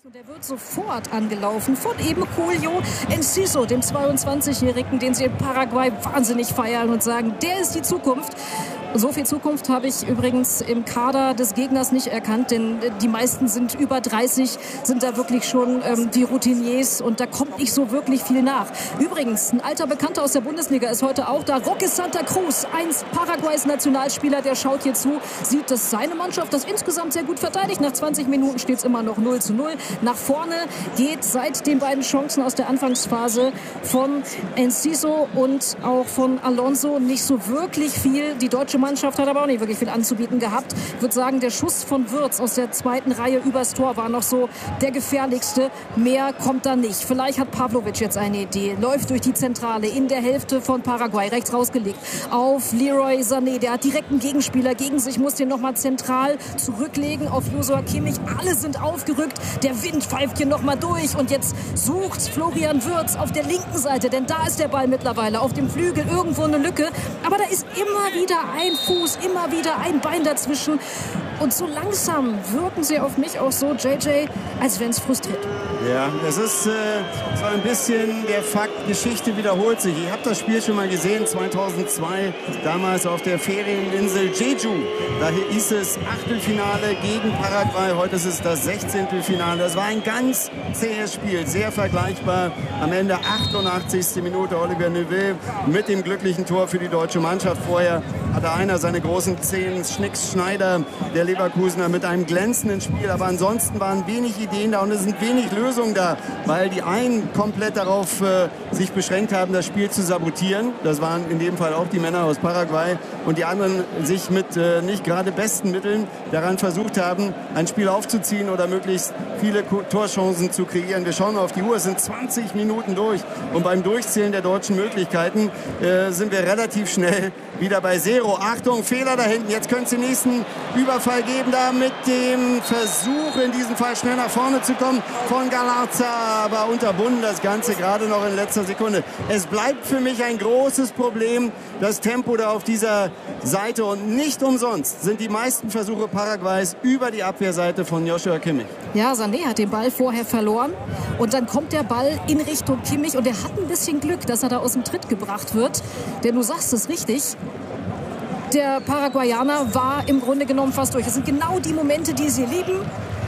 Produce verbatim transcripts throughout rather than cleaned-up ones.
Der wird sofort angelaufen von eben Julio Enciso, dem zweiundzwanzigjährigen, den sie in Paraguay wahnsinnig feiern und sagen, der ist die Zukunft. So viel Zukunft habe ich übrigens im Kader des Gegners nicht erkannt, denn die meisten sind über dreißig, sind da wirklich schon ähm, die Routiniers und da kommt nicht so wirklich viel nach. Übrigens, ein alter Bekannter aus der Bundesliga ist heute auch da, Roque Santa Cruz, einst Paraguays Nationalspieler, der schaut hier zu, sieht, dass seine Mannschaft das insgesamt sehr gut verteidigt. Nach zwanzig Minuten steht es immer noch null zu null. Nach vorne geht seit den beiden Chancen aus der Anfangsphase von Enciso und auch von Alonso nicht so wirklich viel. Die deutsche Mannschaft hat aber auch nicht wirklich viel anzubieten gehabt. Ich würde sagen, der Schuss von Wirtz aus der zweiten Reihe übers Tor war noch so der gefährlichste. Mehr kommt da nicht. Vielleicht hat Pavlovic jetzt eine Idee. Läuft durch die Zentrale in der Hälfte von Paraguay, rechts rausgelegt auf Leroy Sané. Der hat direkt einen Gegenspieler gegen sich, muss den nochmal zentral zurücklegen auf Joshua Kimmich. Alle sind aufgerückt. Der Wind pfeift hier nochmal durch und jetzt sucht Florian Wirtz auf der linken Seite, denn da ist der Ball mittlerweile auf dem Flügel, irgendwo eine Lücke. Aber da ist immer wieder ein Fuß, immer wieder ein Bein dazwischen. Und so langsam wirken sie auf mich auch so, J J, als wenn es frustriert. Ja, das ist äh, so ein bisschen der Fakt, Geschichte wiederholt sich. Ich habe das Spiel schon mal gesehen, zweitausendzwei, damals auf der Ferieninsel Jeju. Da hieß es Achtelfinale gegen Paraguay, heute ist es das Sechzehntelfinale. Das war ein ganz zähes Spiel, sehr vergleichbar. Am Ende achtundachtzigste Minute Olivier Neuville mit dem glücklichen Tor für die deutsche Mannschaft. Vorher hatte einer seine großen Zehen, Schnicks Schneider, der Leverkusener, mit einem glänzenden Spiel. Aber ansonsten waren wenig Ideen da und es sind wenig Lösungen da, weil die einen komplett darauf äh, sich beschränkt haben, das Spiel zu sabotieren. Das waren in dem Fall auch die Männer aus Paraguay. Und die anderen sich mit äh, nicht gerade besten Mitteln daran versucht haben, ein Spiel aufzuziehen oder möglichst viele Torchancen zu kreieren. Wir schauen auf die Uhr, es sind zwanzig Minuten durch. Und beim Durchzählen der deutschen Möglichkeiten äh, sind wir relativ schnell wieder bei Zero. Achtung, Fehler da hinten. Jetzt könnte es den nächsten Überfall geben, da mit dem Versuch, in diesem Fall schnell nach vorne zu kommen von Galarza, aber unterbunden das Ganze gerade noch in letzter Sekunde. Es bleibt für mich ein großes Problem, das Tempo da auf dieser Seite, und nicht umsonst sind die meisten Versuche Paraguays über die Abwehrseite von Joshua Kimmich. Ja, Sané hat den Ball vorher verloren und dann kommt der Ball in Richtung Kimmich und er hat ein bisschen Glück, dass er da aus dem Tritt gebracht wird, denn du sagst es richtig, der Paraguayaner war im Grunde genommen fast durch. Es sind genau die Momente, die sie lieben,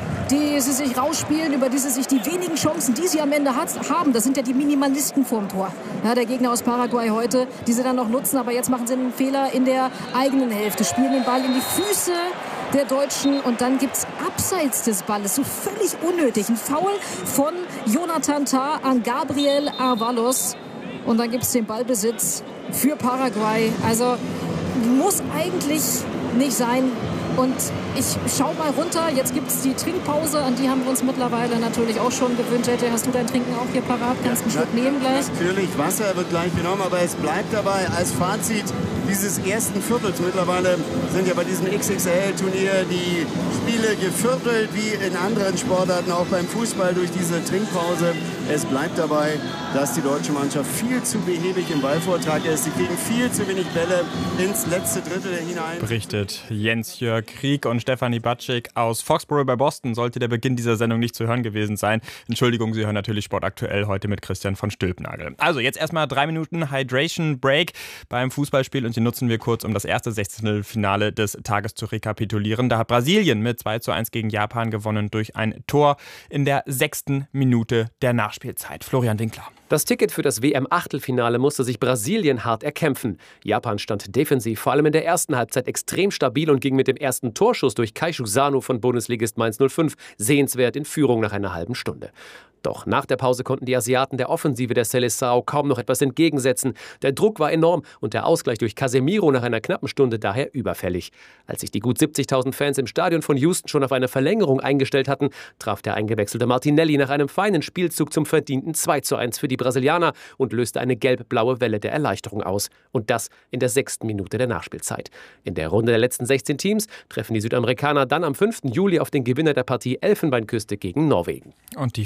die sie sich rausspielen, über die sie sich die wenigen Chancen, die sie am Ende hat, haben. Das sind ja die Minimalisten vorm Tor. Ja, der Gegner aus Paraguay heute, die sie dann noch nutzen. Aber jetzt machen sie einen Fehler in der eigenen Hälfte, spielen den Ball in die Füße der Deutschen und dann gibt es abseits des Balles, so völlig unnötig, ein Foul von Jonathan Tah an Gabriel Avalos. Und dann gibt es den Ballbesitz für Paraguay. Also muss eigentlich nicht sein. Und ich schau mal runter, jetzt gibt es die Trinkpause, an die haben wir uns mittlerweile natürlich auch schon gewöhnt. J J, hast du dein Trinken auch hier parat? Kannst einen Schluck nehmen gleich? Natürlich, Wasser wird gleich genommen, aber es bleibt dabei als Fazit dieses ersten Viertels. Mittlerweile sind ja bei diesem X X L-Turnier die Spiele geviertelt, wie in anderen Sportarten, auch beim Fußball durch diese Trinkpause. Es bleibt dabei, dass die deutsche Mannschaft viel zu behäbig im Ballvortrag ist. Sie kriegen viel zu wenig Bälle ins letzte Drittel hinein. Berichtet Jens-Jörg Krieg und Stefanie Batschik aus Foxborough bei Boston. Sollte der Beginn dieser Sendung nicht zu hören gewesen sein. Entschuldigung, Sie hören natürlich Sport aktuell heute mit Christian von Stülpnagel. Also jetzt erstmal drei Minuten Hydration Break beim Fußballspiel und die nutzen wir kurz, um das erste Sechzehntelfinale des Tages zu rekapitulieren. Da hat Brasilien mit zwei zu eins gegen Japan gewonnen durch ein Tor in der sechsten Minute der Nachspielzeit. Florian Winkler. Das Ticket für das W M-Achtelfinale musste sich Brasilien hart erkämpfen. Japan stand defensiv, vor allem in der ersten Halbzeit, extrem stabil und ging mit dem ersten Torschuss durch Keishu Sano von Bundesligist Mainz null fünf sehenswert in Führung nach einer halben Stunde. Doch nach der Pause konnten die Asiaten der Offensive der Seleção kaum noch etwas entgegensetzen. Der Druck war enorm und der Ausgleich durch Casemiro nach einer knappen Stunde daher überfällig. Als sich die gut siebzigtausend Fans im Stadion von Houston schon auf eine Verlängerung eingestellt hatten, traf der eingewechselte Martinelli nach einem feinen Spielzug zum verdienten zwei zu eins für die Brasilianer und löste eine gelb-blaue Welle der Erleichterung aus. Und das in der sechsten Minute der Nachspielzeit. In der Runde der letzten sechzehn Teams treffen die Südamerikaner dann am fünften Juli auf den Gewinner der Partie Elfenbeinküste gegen Norwegen. Und die findet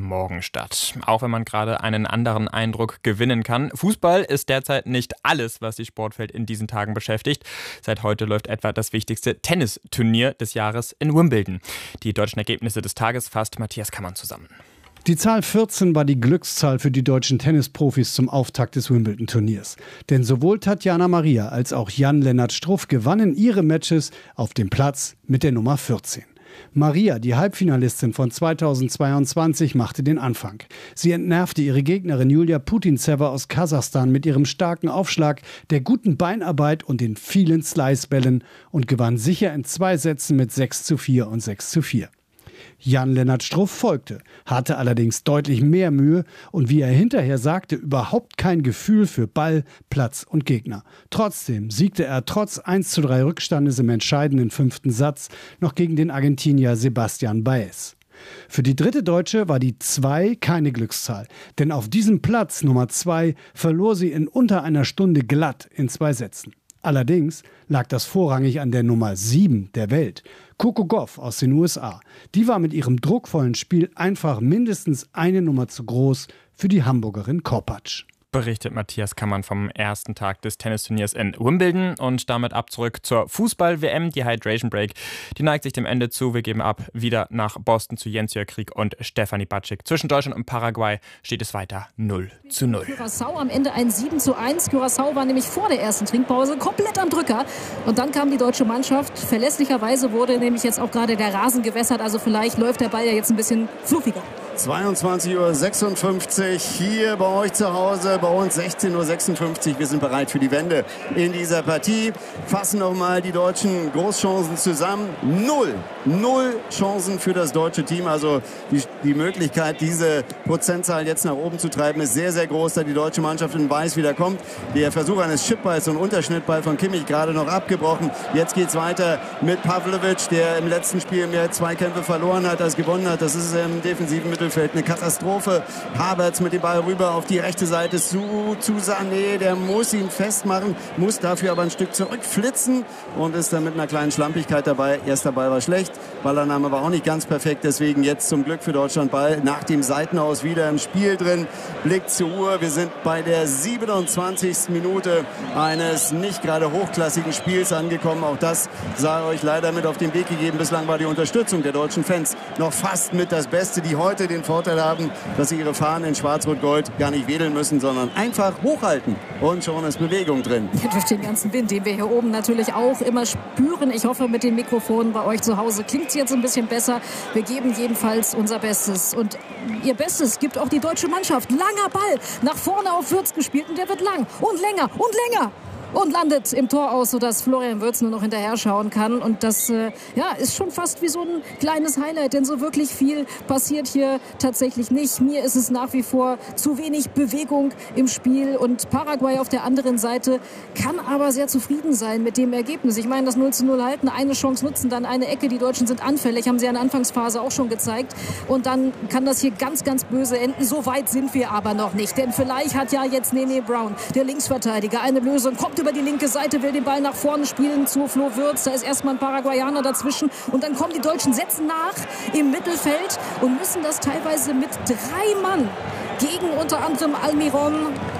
morgen statt. Auch wenn man gerade einen anderen Eindruck gewinnen kann. Fußball ist derzeit nicht alles, was die Sportwelt in diesen Tagen beschäftigt. Seit heute läuft etwa das wichtigste Tennisturnier des Jahres in Wimbledon. Die deutschen Ergebnisse des Tages fasst Matthias Kammann zusammen. Die Zahl vierzehn war die Glückszahl für die deutschen Tennisprofis zum Auftakt des Wimbledon-Turniers. Denn sowohl Tatjana Maria als auch Jan-Lennart Struff gewannen ihre Matches auf dem Platz mit der Nummer vierzehn. Maria, die Halbfinalistin von zweitausendzweiundzwanzig, machte den Anfang. Sie entnervte ihre Gegnerin Julia Putintseva aus Kasachstan mit ihrem starken Aufschlag, der guten Beinarbeit und den vielen Slicebällen und gewann sicher in zwei Sätzen mit sechs zu vier und sechs zu vier. Jan-Lennart Struff folgte, hatte allerdings deutlich mehr Mühe und wie er hinterher sagte, überhaupt kein Gefühl für Ball, Platz und Gegner. Trotzdem siegte er trotz eins zu drei Rückstandes im entscheidenden fünften Satz noch gegen den Argentinier Sebastian Baez. Für die dritte Deutsche war die zwei keine Glückszahl, denn auf diesem Platz Nummer zwei verlor sie in unter einer Stunde glatt in zwei Sätzen. Allerdings lag das vorrangig an der Nummer sieben der Welt, Coco Gauff aus den U S A. Die war mit ihrem druckvollen Spiel einfach mindestens eine Nummer zu groß für die Hamburgerin Korpatsch. Berichtet Matthias Kammann vom ersten Tag des Tennisturniers in Wimbledon. Und damit ab zurück zur Fußball-W M, die Hydration Break. Die neigt sich dem Ende zu. Wir geben ab wieder nach Boston zu Jens-Jörg Kriek und Stefanie Batschik. Zwischen Deutschland und Paraguay steht es weiter null zu null. Curaçao am Ende ein sieben zu eins. Curaçao war nämlich vor der ersten Trinkpause komplett am Drücker. Und dann kam die deutsche Mannschaft. Verlässlicherweise wurde nämlich jetzt auch gerade der Rasen gewässert. Also vielleicht läuft der Ball ja jetzt ein bisschen fluffiger. zweiundzwanzig Uhr sechsundfünfzig hier bei euch zu Hause, bei uns sechzehn Uhr sechsundfünfzig. Wir sind bereit für die Wende in dieser Partie. Fassen nochmal die deutschen Großchancen zusammen. Null, null Chancen für das deutsche Team. Also die, die Möglichkeit, diese Prozentzahl jetzt nach oben zu treiben, ist sehr, sehr groß, da die deutsche Mannschaft in Weiß wieder kommt. Der Versuch eines Chipballs und Unterschnittball von Kimmich gerade noch abgebrochen. Jetzt geht es weiter mit Pavlovic, der im letzten Spiel mehr Zweikämpfe verloren hat als gewonnen hat. Das ist im defensiven Mittel eine Katastrophe. Havertz mit dem Ball rüber auf die rechte Seite zu, zu Sané. Der muss ihn festmachen, muss dafür aber ein Stück zurückflitzen und ist dann mit einer kleinen Schlampigkeit dabei. Erster Ball war schlecht, Ballannahme war auch nicht ganz perfekt. Deswegen jetzt zum Glück für Deutschland Ball nach dem Seitenaus wieder im Spiel drin. Blick zur Uhr. Wir sind bei der siebenundzwanzigsten Minute eines nicht gerade hochklassigen Spiels angekommen. Auch das sei euch leider mit auf den Weg gegeben. Bislang war die Unterstützung der deutschen Fans noch fast mit das Beste, die heute den Vorteil haben, dass sie ihre Fahnen in Schwarz-Rot-Gold gar nicht wedeln müssen, sondern einfach hochhalten. Und schon ist Bewegung drin. Ja, durch den ganzen Wind, den wir hier oben natürlich auch immer spüren. Ich hoffe, mit den Mikrofonen bei euch zu Hause klingt es jetzt ein bisschen besser. Wir geben jedenfalls unser Bestes. Und ihr Bestes gibt auch die deutsche Mannschaft. Langer Ball nach vorne auf Würz gespielt und der wird lang und länger und länger. Und landet im Tor aus, sodass Florian Würz nur noch hinterher schauen kann. Und das äh, ja, ist schon fast wie so ein kleines Highlight, denn so wirklich viel passiert hier tatsächlich nicht. Mir ist es nach wie vor zu wenig Bewegung im Spiel. Und Paraguay auf der anderen Seite kann aber sehr zufrieden sein mit dem Ergebnis. Ich meine, das null zu null halten, eine Chance nutzen, dann eine Ecke. Die Deutschen sind anfällig, haben sie in der Anfangsphase auch schon gezeigt. Und dann kann das hier ganz, ganz böse enden. So weit sind wir aber noch nicht. Denn vielleicht hat ja jetzt Nene Brown, der Linksverteidiger, eine Lösung, kommt über die linke Seite, will den Ball nach vorne spielen zu Flo Würz. Da ist erstmal ein Paraguayaner dazwischen. Und dann kommen die Deutschen, setzen nach im Mittelfeld und müssen das teilweise mit drei Mann gegen unter anderem Almiron,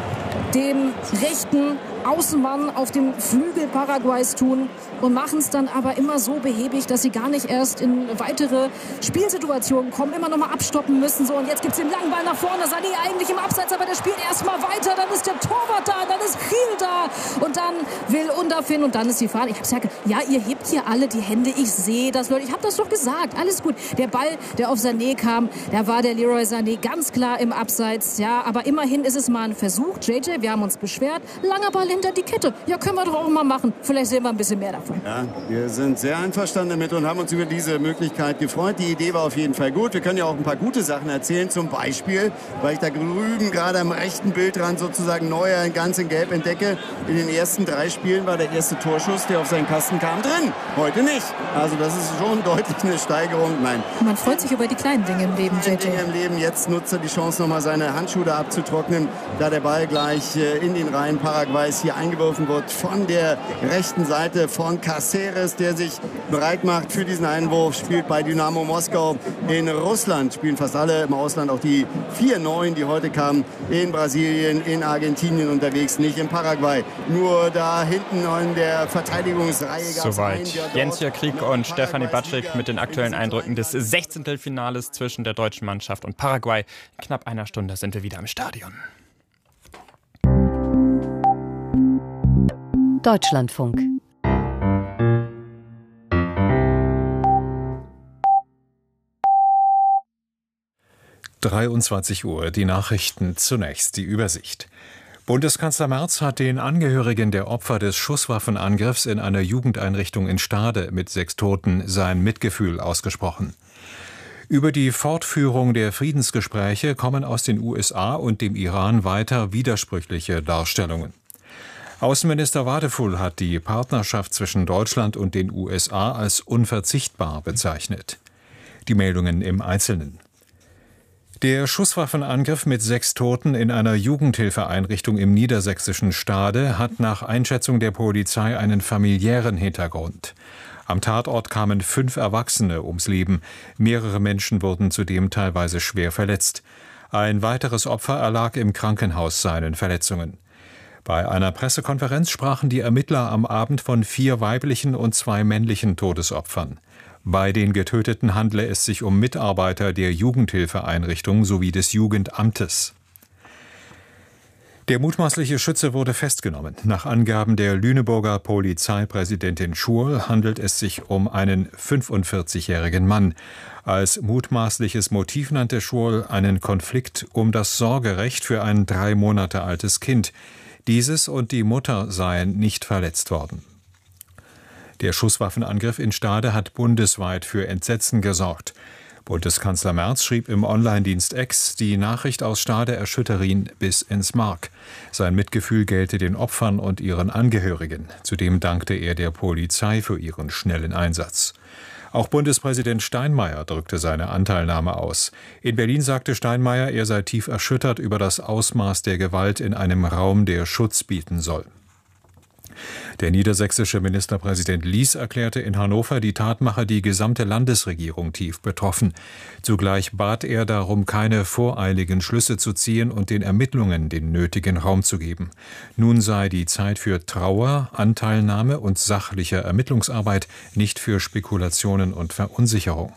dem rechten Außenmann auf dem Flügel Paraguays tun und machen es dann aber immer so behäbig, dass sie gar nicht erst in weitere Spielsituationen kommen, immer noch mal abstoppen müssen. So, und jetzt gibt es den langen Ball nach vorne. Sané eigentlich im Abseits, aber der spielt erstmal weiter. Dann ist der Torwart da, dann ist Kiel da und dann will Underfin und dann ist die Fahne. Ich hab's ja, ja, ihr hebt hier alle die Hände. Ich sehe das, Leute. Ich habe das doch gesagt. Alles gut. Der Ball, der auf Sané kam, da war der Leroy Sané ganz klar im Abseits. Ja, aber immerhin ist es mal ein Versuch. J J, wir haben uns beschwert. Langer Ball hinter die Kette. Ja, können wir doch auch mal machen. Vielleicht sehen wir ein bisschen mehr davon. Ja, wir sind sehr einverstanden damit und haben uns über diese Möglichkeit gefreut. Die Idee war auf jeden Fall gut. Wir können ja auch ein paar gute Sachen erzählen. Zum Beispiel, weil ich da drüben gerade am rechten Bildrand sozusagen Neuer ganz in Gelb entdecke. In den ersten drei Spielen war der erste Torschuss, der auf seinen Kasten kam, drin. Heute nicht. Also das ist schon deutlich eine Steigerung. Nein. Man freut sich über die kleinen Dinge im Leben, J J. Dinge im Leben. Jetzt nutzt er die Chance, nochmal seine Handschuhe abzutrocknen, da der Ball gleich in den Reihen Paraguays hier eingeworfen wird von der rechten Seite von Cáceres, der sich bereit macht für diesen Einwurf, spielt bei Dynamo Moskau in Russland, spielen fast alle im Ausland, auch die vier Neuen, die heute kamen, in Brasilien, in Argentinien unterwegs, nicht in Paraguay. Nur da hinten in der Verteidigungsreihe gab es einen, Soweit Jens-Jörg Kriek und Stefanie Batschik mit den aktuellen Eindrücken des Sechzehntelfinales zwischen der deutschen Mannschaft und Paraguay. In knapp einer Stunde sind wir wieder im Stadion. Deutschlandfunk. dreiundzwanzig Uhr, die Nachrichten, zunächst die Übersicht. Bundeskanzler Merz hat den Angehörigen der Opfer des Schusswaffenangriffs in einer Jugendeinrichtung in Stade mit sechs Toten sein Mitgefühl ausgesprochen. Über die Fortführung der Friedensgespräche kommen aus den U S A und dem Iran weiter widersprüchliche Darstellungen. Außenminister Wadefull hat die Partnerschaft zwischen Deutschland und den U S A als unverzichtbar bezeichnet. Die Meldungen im Einzelnen. Der Schusswaffenangriff mit sechs Toten in einer Jugendhilfeeinrichtung im niedersächsischen Stade hat nach Einschätzung der Polizei einen familiären Hintergrund. Am Tatort kamen fünf Erwachsene ums Leben. Mehrere Menschen wurden zudem teilweise schwer verletzt. Ein weiteres Opfer erlag im Krankenhaus seinen Verletzungen. Bei einer Pressekonferenz sprachen die Ermittler am Abend von vier weiblichen und zwei männlichen Todesopfern. Bei den Getöteten handle es sich um Mitarbeiter der Jugendhilfeeinrichtung sowie des Jugendamtes. Der mutmaßliche Schütze wurde festgenommen. Nach Angaben der Lüneburger Polizeipräsidentin Schurl handelt es sich um einen fünfundvierzigjährigen Mann. Als mutmaßliches Motiv nannte Schurl einen Konflikt um das Sorgerecht für ein drei Monate altes Kind. Dieses und die Mutter seien nicht verletzt worden. Der Schusswaffenangriff in Stade hat bundesweit für Entsetzen gesorgt. Bundeskanzler Merz schrieb im Online-Dienst X, die Nachricht aus Stade erschüttere ihn bis ins Mark. Sein Mitgefühl gelte den Opfern und ihren Angehörigen. Zudem dankte er der Polizei für ihren schnellen Einsatz. Auch Bundespräsident Steinmeier drückte seine Anteilnahme aus. In Berlin sagte Steinmeier, er sei tief erschüttert über das Ausmaß der Gewalt in einem Raum, der Schutz bieten soll. Der niedersächsische Ministerpräsident Lies erklärte in Hannover, die Tat mache die gesamte Landesregierung tief betroffen. Zugleich bat er darum, keine voreiligen Schlüsse zu ziehen und den Ermittlungen den nötigen Raum zu geben. Nun sei die Zeit für Trauer, Anteilnahme und sachliche Ermittlungsarbeit, nicht für Spekulationen und Verunsicherung.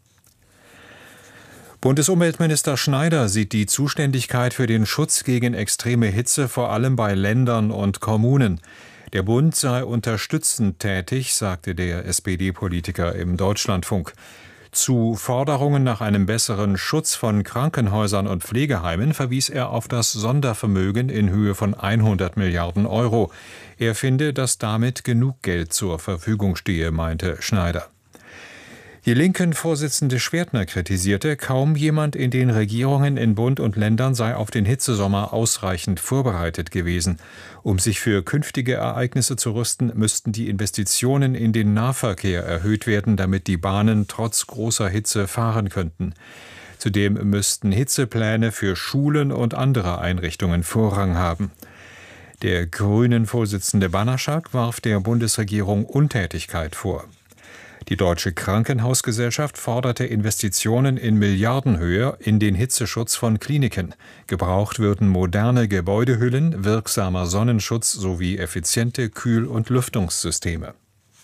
Bundesumweltminister Schneider sieht die Zuständigkeit für den Schutz gegen extreme Hitze vor allem bei Ländern und Kommunen. Der Bund sei unterstützend tätig, sagte der S P D-Politiker im Deutschlandfunk. Zu Forderungen nach einem besseren Schutz von Krankenhäusern und Pflegeheimen verwies er auf das Sondervermögen in Höhe von hundert Milliarden Euro. Er finde, dass damit genug Geld zur Verfügung stehe, meinte Schneider. Die Linken-Vorsitzende Schwertner kritisierte, kaum jemand in den Regierungen in Bund und Ländern sei auf den Hitzesommer ausreichend vorbereitet gewesen. Um sich für künftige Ereignisse zu rüsten, müssten die Investitionen in den Nahverkehr erhöht werden, damit die Bahnen trotz großer Hitze fahren könnten. Zudem müssten Hitzepläne für Schulen und andere Einrichtungen Vorrang haben. Der Grünen-Vorsitzende Banaschak warf der Bundesregierung Untätigkeit vor. Die Deutsche Krankenhausgesellschaft forderte Investitionen in Milliardenhöhe in den Hitzeschutz von Kliniken. Gebraucht würden moderne Gebäudehüllen, wirksamer Sonnenschutz sowie effiziente Kühl- und Lüftungssysteme.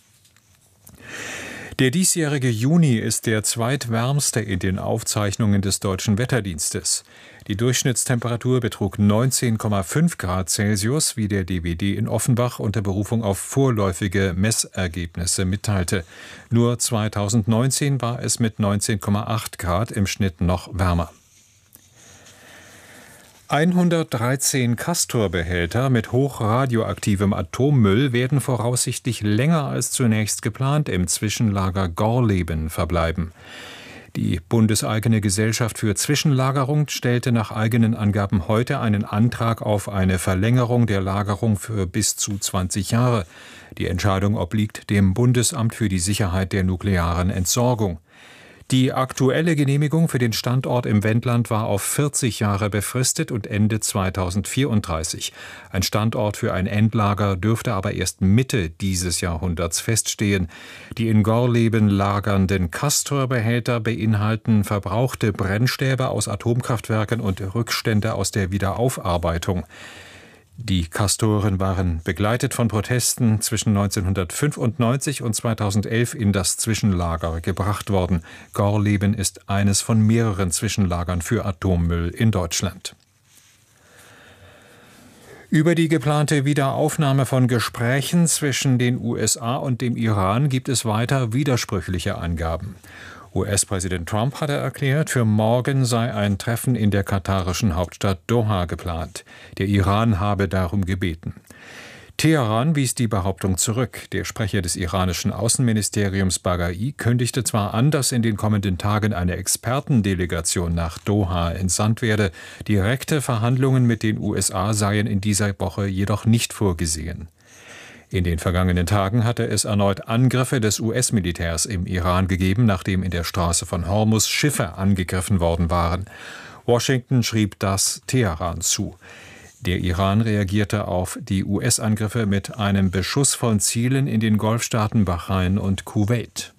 Der diesjährige Juni ist der zweitwärmste in den Aufzeichnungen des Deutschen Wetterdienstes. Die Durchschnittstemperatur betrug neunzehn Komma fünf Grad Celsius, wie der D W D in Offenbach unter Berufung auf vorläufige Messergebnisse mitteilte. Nur zweitausendneunzehn war es mit neunzehn Komma acht Grad im Schnitt noch wärmer. hundertdreizehn Castor-Behälter mit hochradioaktivem Atommüll werden voraussichtlich länger als zunächst geplant im Zwischenlager Gorleben verbleiben. Die bundeseigene Gesellschaft für Zwischenlagerung stellte nach eigenen Angaben heute einen Antrag auf eine Verlängerung der Lagerung für bis zu zwanzig Jahre. Die Entscheidung obliegt dem Bundesamt für die Sicherheit der nuklearen Entsorgung. Die aktuelle Genehmigung für den Standort im Wendland war auf vierzig Jahre befristet und endet zweitausendvierunddreißig. Ein Standort für ein Endlager dürfte aber erst Mitte dieses Jahrhunderts feststehen. Die in Gorleben lagernden Castor-Behälter beinhalten verbrauchte Brennstäbe aus Atomkraftwerken und Rückstände aus der Wiederaufarbeitung. Die Castoren waren begleitet von Protesten zwischen neunzehnhundertfünfundneunzig und zweitausendelf in das Zwischenlager gebracht worden. Gorleben ist eines von mehreren Zwischenlagern für Atommüll in Deutschland. Über die geplante Wiederaufnahme von Gesprächen zwischen den U S A und dem Iran gibt es weiter widersprüchliche Angaben. U S-Präsident Trump hatte erklärt, für morgen sei ein Treffen in der katarischen Hauptstadt Doha geplant. Der Iran habe darum gebeten. Teheran wies die Behauptung zurück. Der Sprecher des iranischen Außenministeriums Baghai kündigte zwar an, dass in den kommenden Tagen eine Expertendelegation nach Doha entsandt werde. Direkte Verhandlungen mit den U S A seien in dieser Woche jedoch nicht vorgesehen. In den vergangenen Tagen hatte es erneut Angriffe des U S-Militärs im Iran gegeben, nachdem in der Straße von Hormuz Schiffe angegriffen worden waren. Washington schrieb das Teheran zu. Der Iran reagierte auf die U S-Angriffe mit einem Beschuss von Zielen in den Golfstaaten Bahrain und Kuwait.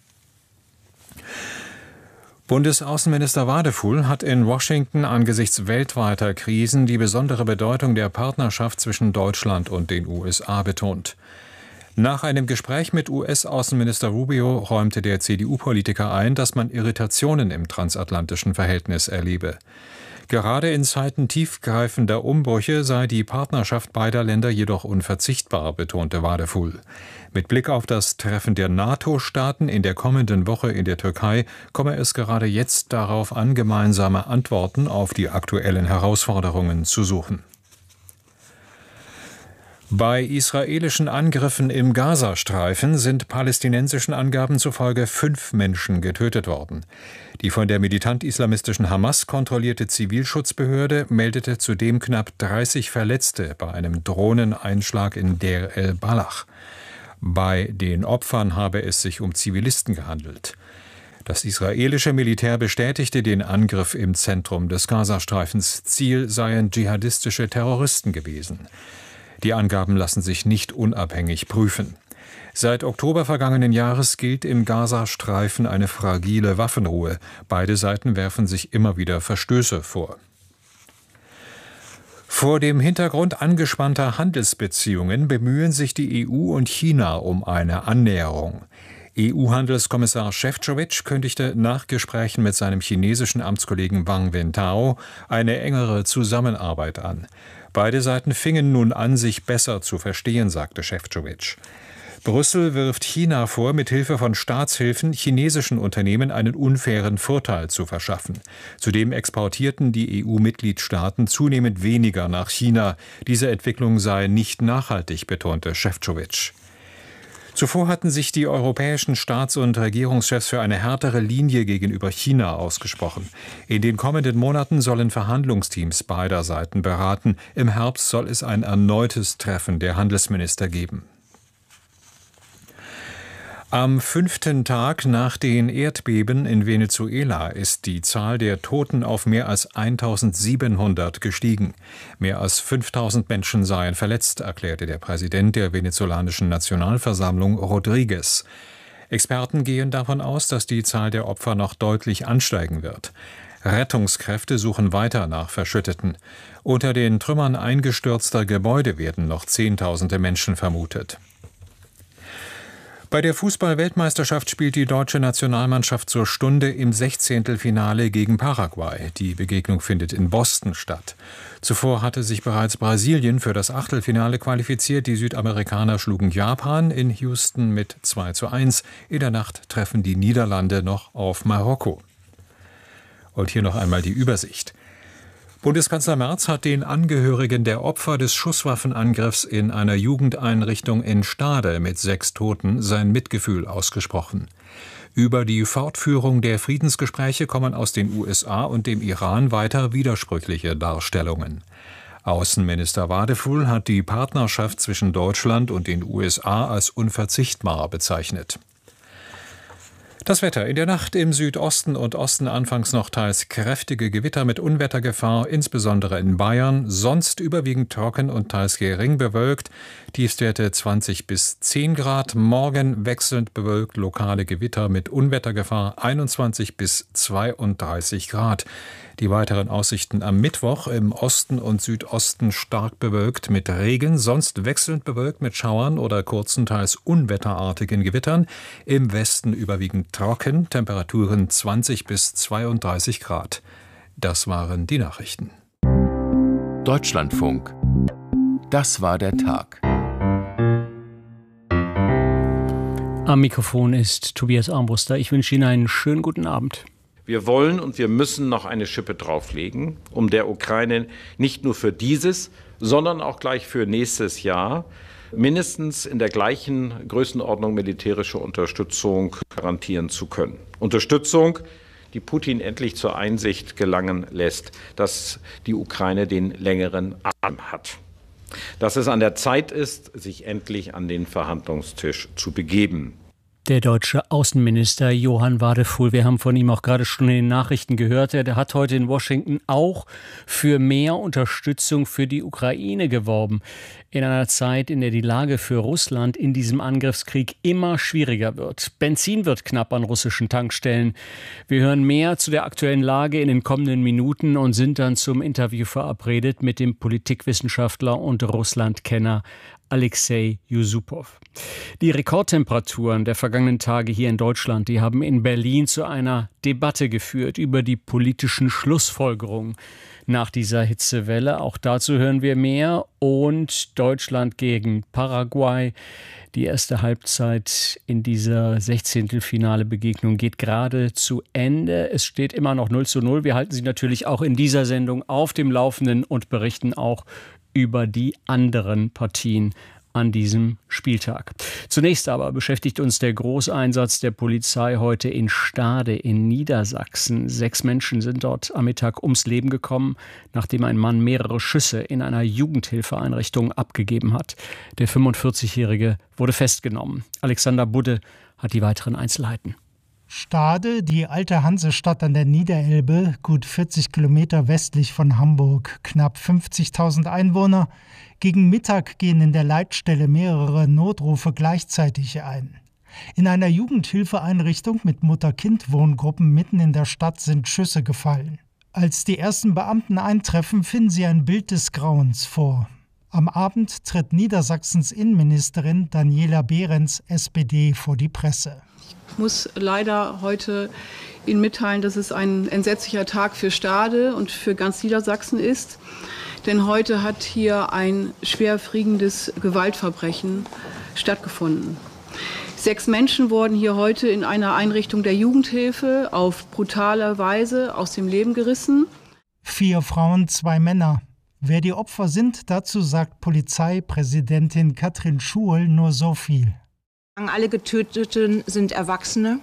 Bundesaußenminister Wadefuhl hat in Washington angesichts weltweiter Krisen die besondere Bedeutung der Partnerschaft zwischen Deutschland und den U S A betont. Nach einem Gespräch mit U S-Außenminister Rubio räumte der C D U-Politiker ein, dass man Irritationen im transatlantischen Verhältnis erlebe. Gerade in Zeiten tiefgreifender Umbrüche sei die Partnerschaft beider Länder jedoch unverzichtbar, betonte Wadefuhl. Mit Blick auf das Treffen der NATO-Staaten in der kommenden Woche in der Türkei komme es gerade jetzt darauf an, gemeinsame Antworten auf die aktuellen Herausforderungen zu suchen. Bei israelischen Angriffen im Gazastreifen sind palästinensischen Angaben zufolge fünf Menschen getötet worden. Die von der militant-islamistischen Hamas kontrollierte Zivilschutzbehörde meldete zudem knapp dreißig Verletzte bei einem Drohneneinschlag in Deir el-Balach. Bei den Opfern habe es sich um Zivilisten gehandelt. Das israelische Militär bestätigte den Angriff im Zentrum des Gazastreifens. Ziel seien dschihadistische Terroristen gewesen. Die Angaben lassen sich nicht unabhängig prüfen. Seit Oktober vergangenen Jahres gilt im Gazastreifen eine fragile Waffenruhe. Beide Seiten werfen sich immer wieder Verstöße vor. Vor dem Hintergrund angespannter Handelsbeziehungen bemühen sich die E U und China um eine Annäherung. E U-Handelskommissar Šefčovič kündigte nach Gesprächen mit seinem chinesischen Amtskollegen Wang Wentao eine engere Zusammenarbeit an. Beide Seiten fingen nun an, sich besser zu verstehen, sagte Šefčovič. Brüssel wirft China vor, mit Hilfe von Staatshilfen chinesischen Unternehmen einen unfairen Vorteil zu verschaffen. Zudem exportierten die E U-Mitgliedstaaten zunehmend weniger nach China. Diese Entwicklung sei nicht nachhaltig, betonte Šefčovič. Zuvor hatten sich die europäischen Staats- und Regierungschefs für eine härtere Linie gegenüber China ausgesprochen. In den kommenden Monaten sollen Verhandlungsteams beider Seiten beraten. Im Herbst soll es ein erneutes Treffen der Handelsminister geben. Am fünften Tag nach den Erdbeben in Venezuela ist die Zahl der Toten auf mehr als eintausendsiebenhundert gestiegen. Mehr als fünftausend Menschen seien verletzt, erklärte der Präsident der venezolanischen Nationalversammlung Rodriguez. Experten gehen davon aus, dass die Zahl der Opfer noch deutlich ansteigen wird. Rettungskräfte suchen weiter nach Verschütteten. Unter den Trümmern eingestürzter Gebäude werden noch Zehntausende Menschen vermutet. Bei der Fußball-Weltmeisterschaft spielt die deutsche Nationalmannschaft zur Stunde im Sechzehntelfinale gegen Paraguay. Die Begegnung findet in Boston statt. Zuvor hatte sich bereits Brasilien für das Achtelfinale qualifiziert. Die Südamerikaner schlugen Japan in Houston mit zwei zu eins. In der Nacht treffen die Niederlande noch auf Marokko. Und hier noch einmal die Übersicht. Bundeskanzler Merz hat den Angehörigen der Opfer des Schusswaffenangriffs in einer Jugendeinrichtung in Stade mit sechs Toten sein Mitgefühl ausgesprochen. Über die Fortführung der Friedensgespräche kommen aus den U S A und dem Iran weiter widersprüchliche Darstellungen. Außenminister Wadefuhl hat die Partnerschaft zwischen Deutschland und den U S A als unverzichtbar bezeichnet. Das Wetter: In der Nacht im Südosten und Osten anfangs noch teils kräftige Gewitter mit Unwettergefahr, insbesondere in Bayern. Sonst überwiegend trocken und teils gering bewölkt. Tiefstwerte zwanzig bis zehn Grad. Morgen wechselnd bewölkt, lokale Gewitter mit Unwettergefahr, einundzwanzig bis zweiunddreißig Grad. Die weiteren Aussichten am Mittwoch: im Osten und Südosten stark bewölkt mit Regen, sonst wechselnd bewölkt mit Schauern oder kurzen, teils unwetterartigen Gewittern. Im Westen überwiegend trocken, Temperaturen zwanzig bis zweiunddreißig Grad. Das waren die Nachrichten. Deutschlandfunk. Das war der Tag. Am Mikrofon ist Tobias Armbruster. Ich wünsche Ihnen einen schönen guten Abend. Wir wollen und wir müssen noch eine Schippe drauflegen, um der Ukraine nicht nur für dieses, sondern auch gleich für nächstes Jahr mindestens in der gleichen Größenordnung militärische Unterstützung garantieren zu können. Unterstützung, die Putin endlich zur Einsicht gelangen lässt, dass die Ukraine den längeren Arm hat. Dass es an der Zeit ist, sich endlich an den Verhandlungstisch zu begeben. Der deutsche Außenminister Johann Wadefuhl, wir haben von ihm auch gerade schon in den Nachrichten gehört, der hat heute in Washington auch für mehr Unterstützung für die Ukraine geworben. In einer Zeit, in der die Lage für Russland in diesem Angriffskrieg immer schwieriger wird. Benzin wird knapp an russischen Tankstellen. Wir hören mehr zu der aktuellen Lage in den kommenden Minuten und sind dann zum Interview verabredet mit dem Politikwissenschaftler und Russlandkenner Alexei Yusupov. Die Rekordtemperaturen der vergangenen Tage hier in Deutschland, die haben in Berlin zu einer Debatte geführt über die politischen Schlussfolgerungen nach dieser Hitzewelle. Auch dazu hören wir mehr. Und Deutschland gegen Paraguay. Die erste Halbzeit in dieser Sechzehntelfinale-Begegnung geht gerade zu Ende. Es steht immer noch null zu null. Wir halten Sie natürlich auch in dieser Sendung auf dem Laufenden und berichten auch über die anderen Partien an diesem Spieltag. Zunächst aber beschäftigt uns der Großeinsatz der Polizei heute in Stade in Niedersachsen. Sechs Menschen sind dort am Mittag ums Leben gekommen, nachdem ein Mann mehrere Schüsse in einer Jugendhilfeeinrichtung abgegeben hat. Der fünfundvierzigjährige wurde festgenommen. Alexander Budde hat die weiteren Einzelheiten. Stade, die alte Hansestadt an der Niederelbe, gut vierzig Kilometer westlich von Hamburg, knapp fünfzigtausend Einwohner. Gegen Mittag gehen in der Leitstelle mehrere Notrufe gleichzeitig ein. In einer Jugendhilfeeinrichtung mit Mutter-Kind-Wohngruppen mitten in der Stadt sind Schüsse gefallen. Als die ersten Beamten eintreffen, finden sie ein Bild des Grauens vor. Am Abend tritt Niedersachsens Innenministerin Daniela Behrens, S P D, vor die Presse. Ich muss leider heute Ihnen mitteilen, dass es ein entsetzlicher Tag für Stade und für ganz Niedersachsen ist. Denn heute hat hier ein schwerwiegendes Gewaltverbrechen stattgefunden. Sechs Menschen wurden hier heute in einer Einrichtung der Jugendhilfe auf brutale Weise aus dem Leben gerissen. Vier Frauen, zwei Männer. Wer die Opfer sind, dazu sagt Polizeipräsidentin Katrin Schuhl nur so viel. Alle Getöteten sind Erwachsene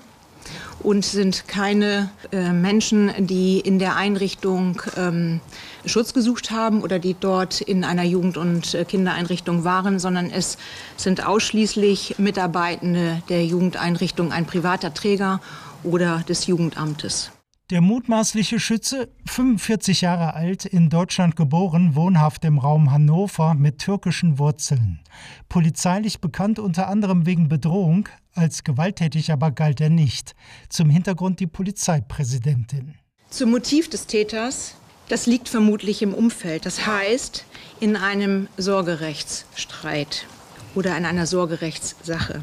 und sind keine äh, Menschen, die in der Einrichtung ähm, Schutz gesucht haben oder die dort in einer Jugend- und äh, Kindereinrichtung waren, sondern es sind ausschließlich Mitarbeitende der Jugendeinrichtung, ein privater Träger oder des Jugendamtes. Der mutmaßliche Schütze, fünfundvierzig Jahre alt, in Deutschland geboren, wohnhaft im Raum Hannover mit türkischen Wurzeln. Polizeilich bekannt unter anderem wegen Bedrohung, als gewalttätig aber galt er nicht. Zum Hintergrund die Polizeipräsidentin. Zum Motiv des Täters, das liegt vermutlich im Umfeld. Das heißt, in einem Sorgerechtsstreit oder in einer Sorgerechtssache.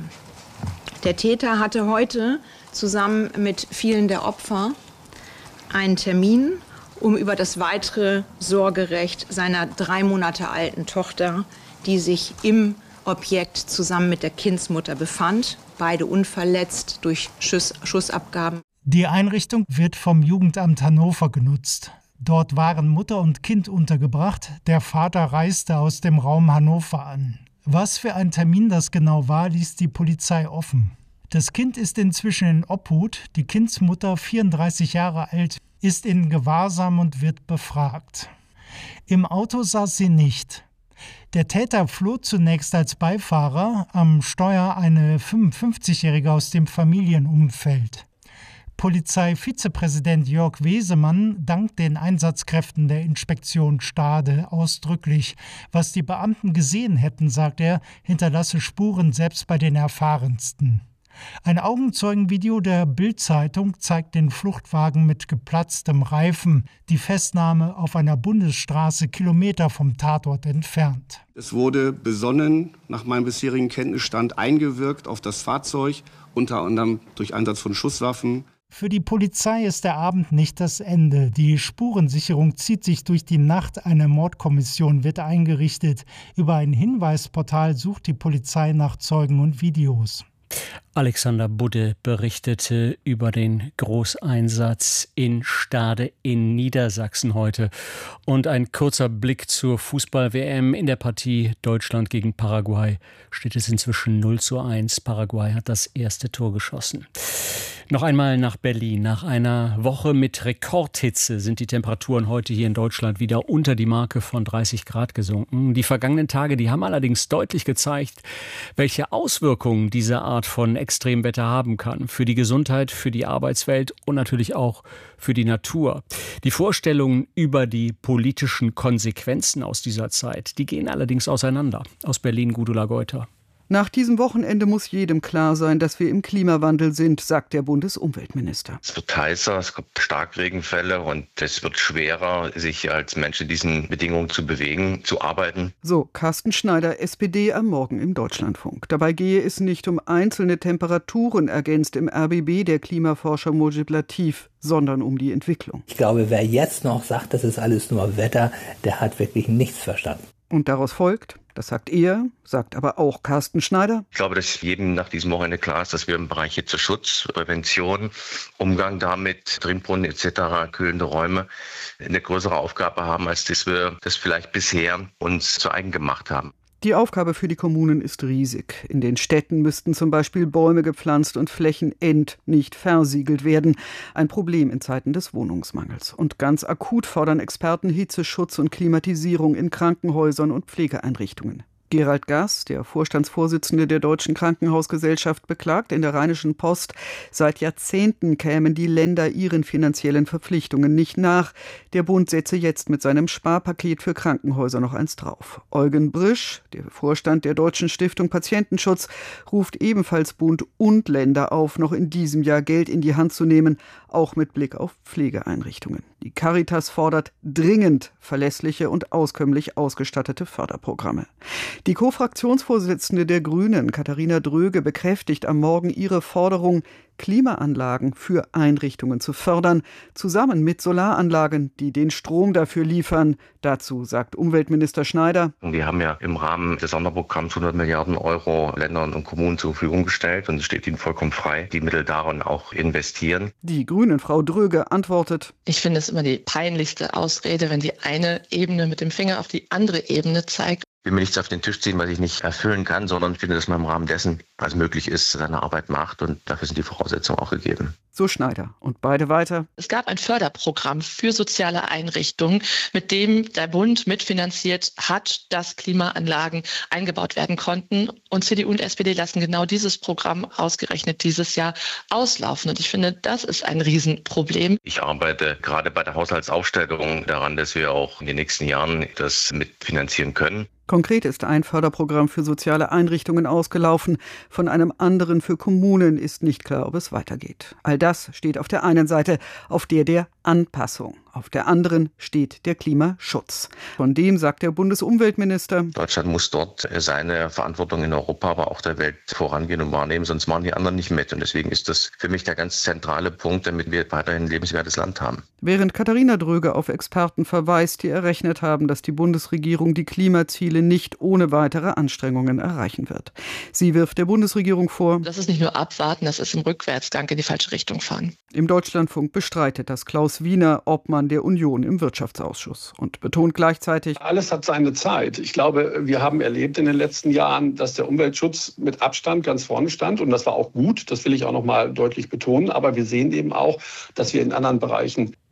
Der Täter hatte heute zusammen mit vielen der Opfer einen Termin, um über das weitere Sorgerecht seiner drei Monate alten Tochter, die sich im Objekt zusammen mit der Kindsmutter befand, beide unverletzt durch Schuss, Schussabgaben. Die Einrichtung wird vom Jugendamt Hannover genutzt. Dort waren Mutter und Kind untergebracht. Der Vater reiste aus dem Raum Hannover an. Was für ein Termin das genau war, ließ die Polizei offen. Das Kind ist inzwischen in Obhut. Die Kindsmutter, vierunddreißig Jahre alt, ist in Gewahrsam und wird befragt. Im Auto saß sie nicht. Der Täter floh zunächst als Beifahrer, am Steuer eine fünfundfünfzigjährige aus dem Familienumfeld. Polizeivizepräsident Jörg Wesemann dankt den Einsatzkräften der Inspektion Stade ausdrücklich. Was die Beamten gesehen hätten, sagt er, hinterlasse Spuren selbst bei den Erfahrensten. Ein Augenzeugenvideo der Bild-Zeitung zeigt den Fluchtwagen mit geplatztem Reifen, die Festnahme auf einer Bundesstraße Kilometer vom Tatort entfernt. Es wurde besonnen, nach meinem bisherigen Kenntnisstand, eingewirkt auf das Fahrzeug, unter anderem durch Einsatz von Schusswaffen. Für die Polizei ist der Abend nicht das Ende. Die Spurensicherung zieht sich durch die Nacht. Eine Mordkommission wird eingerichtet. Über ein Hinweisportal sucht die Polizei nach Zeugen und Videos. Alexander Budde berichtete über den Großeinsatz in Stade in Niedersachsen heute. Und ein kurzer Blick zur Fußball-W M. In der Partie Deutschland gegen Paraguay steht es inzwischen null zu eins. Paraguay hat das erste Tor geschossen. Noch einmal nach Berlin. Nach einer Woche mit Rekordhitze sind die Temperaturen heute hier in Deutschland wieder unter die Marke von dreißig Grad gesunken. Die vergangenen Tage, die haben allerdings deutlich gezeigt, welche Auswirkungen diese Art von Extremwetter haben kann. Für die Gesundheit, für die Arbeitswelt und natürlich auch für die Natur. Die Vorstellungen über die politischen Konsequenzen aus dieser Zeit, die gehen allerdings auseinander. Aus Berlin, Gudula Geuter. Nach diesem Wochenende muss jedem klar sein, dass wir im Klimawandel sind, sagt der Bundesumweltminister. Es wird heißer, es kommt Starkregenfälle und es wird schwerer, sich als Mensch in diesen Bedingungen zu bewegen, zu arbeiten. So Carsten Schneider, S P D, am Morgen im Deutschlandfunk. Dabei gehe es nicht um einzelne Temperaturen, ergänzt im R B B der Klimaforscher Mojib Latif, sondern um die Entwicklung. Ich glaube, wer jetzt noch sagt, das ist alles nur Wetter, der hat wirklich nichts verstanden. Und daraus folgt, das sagt er, sagt aber auch Carsten Schneider. Ich glaube, dass jedem nach diesem Wochenende klar ist, dass wir im Bereich Hitzeschutz, Prävention, Umgang damit, Trinkbrunnen et cetera, kühlende Räume, eine größere Aufgabe haben, als dass wir das vielleicht bisher uns zu eigen gemacht haben. Die Aufgabe für die Kommunen ist riesig. In den Städten müssten zum Beispiel Bäume gepflanzt und Flächen ent-, nicht versiegelt werden. Ein Problem in Zeiten des Wohnungsmangels. Und ganz akut fordern Experten Hitzeschutz und Klimatisierung in Krankenhäusern und Pflegeeinrichtungen. Gerald Gass, der Vorstandsvorsitzende der Deutschen Krankenhausgesellschaft, beklagt in der Rheinischen Post, seit Jahrzehnten kämen die Länder ihren finanziellen Verpflichtungen nicht nach. Der Bund setze jetzt mit seinem Sparpaket für Krankenhäuser noch eins drauf. Eugen Brisch, der Vorstand der Deutschen Stiftung Patientenschutz, ruft ebenfalls Bund und Länder auf, noch in diesem Jahr Geld in die Hand zu nehmen, auch mit Blick auf Pflegeeinrichtungen. Die Caritas fordert dringend verlässliche und auskömmlich ausgestattete Förderprogramme. Die Co-Fraktionsvorsitzende der Grünen, Katharina Dröge, bekräftigt am Morgen ihre Forderung, Klimaanlagen für Einrichtungen zu fördern, zusammen mit Solaranlagen, die den Strom dafür liefern. Dazu sagt Umweltminister Schneider: Wir haben ja im Rahmen des Sonderprogramms hundert Milliarden Euro Ländern und Kommunen zur Verfügung gestellt und es steht ihnen vollkommen frei, die Mittel darin auch investieren. Die Grünen-Frau Dröge antwortet: Ich finde es immer die peinlichste Ausrede, wenn die eine Ebene mit dem Finger auf die andere Ebene zeigt. Ich will mir nichts auf den Tisch ziehen, was ich nicht erfüllen kann, sondern ich finde, dass man im Rahmen dessen, was möglich ist, seine Arbeit macht und dafür sind die Voraussetzungen auch gegeben. So Schneider. Und beide weiter. Es gab ein Förderprogramm für soziale Einrichtungen, mit dem der Bund mitfinanziert hat, dass Klimaanlagen eingebaut werden konnten. Und C D U und S P D lassen genau dieses Programm ausgerechnet dieses Jahr auslaufen. Und ich finde, das ist ein Riesenproblem. Ich arbeite gerade bei der Haushaltsaufstellung daran, dass wir auch in den nächsten Jahren das mitfinanzieren können. Konkret ist ein Förderprogramm für soziale Einrichtungen ausgelaufen. Von einem anderen für Kommunen ist nicht klar, ob es weitergeht. All das steht auf der einen Seite, auf der der Anpassung. Auf der anderen steht der Klimaschutz. Von dem sagt der Bundesumweltminister: Deutschland muss dort seine Verantwortung in Europa, aber auch der Welt vorangehen und wahrnehmen, sonst machen die anderen nicht mit. Und deswegen ist das für mich der ganz zentrale Punkt, damit wir weiterhin ein lebenswertes Land haben. Während Katharina Dröge auf Experten verweist, die errechnet haben, dass die Bundesregierung die Klimaziele nicht ohne weitere Anstrengungen erreichen wird. Sie wirft der Bundesregierung vor: Das ist nicht nur abwarten, das ist im Rückwärtsgang in die falsche Richtung fahren. Im Deutschlandfunk bestreitet das Klaus Wiener, Obmann der Union im Wirtschaftsausschuss, und betont gleichzeitig: Alles hat seine Zeit. Ich glaube, wir haben erlebt in den letzten Jahren, dass der Umweltschutz mit Abstand ganz vorne stand und das war auch gut, das will ich auch noch mal deutlich betonen, aber wir sehen eben auch, dass wir in anderen Bereichen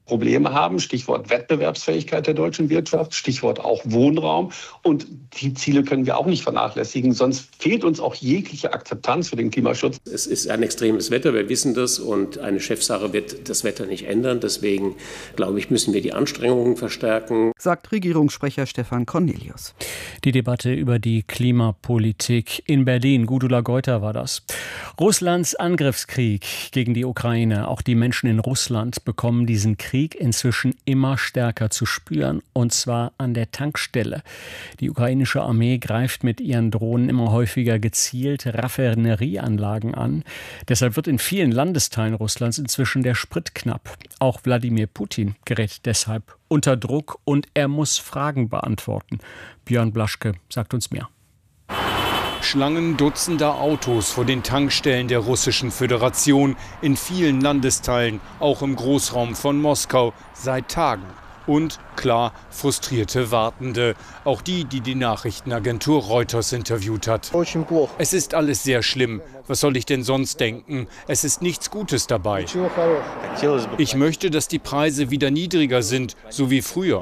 Probleme haben, Stichwort Wettbewerbsfähigkeit der deutschen Wirtschaft, Stichwort auch Wohnraum. Und die Ziele können wir auch nicht vernachlässigen, sonst fehlt uns auch jegliche Akzeptanz für den Klimaschutz. Es ist ein extremes Wetter, wir wissen das, und eine Chefsache wird das Wetter nicht ändern. Deswegen, glaube ich, müssen wir die Anstrengungen verstärken, sagt Regierungssprecher Stefan Cornelius. Die Debatte über die Klimapolitik in Berlin. Gudula Geuter war das. Russlands Angriffskrieg gegen die Ukraine. Auch die Menschen in Russland bekommen diesen Krieg inzwischen immer stärker zu spüren, und zwar an der Tankstelle. Die ukrainische Armee greift mit ihren Drohnen immer häufiger gezielt Raffinerieanlagen an. Deshalb wird in vielen Landesteilen Russlands inzwischen der Sprit knapp. Auch Wladimir Putin gerät deshalb unter Druck und er muss Fragen beantworten. Björn Blaschke sagt uns mehr. Schlangen dutzender Autos vor den Tankstellen der Russischen Föderation in vielen Landesteilen, auch im Großraum von Moskau, seit Tagen. Und, klar, frustrierte Wartende. Auch die, die die Nachrichtenagentur Reuters interviewt hat. Es ist alles sehr schlimm. Was soll ich denn sonst denken? Es ist nichts Gutes dabei. Ich möchte, dass die Preise wieder niedriger sind, so wie früher.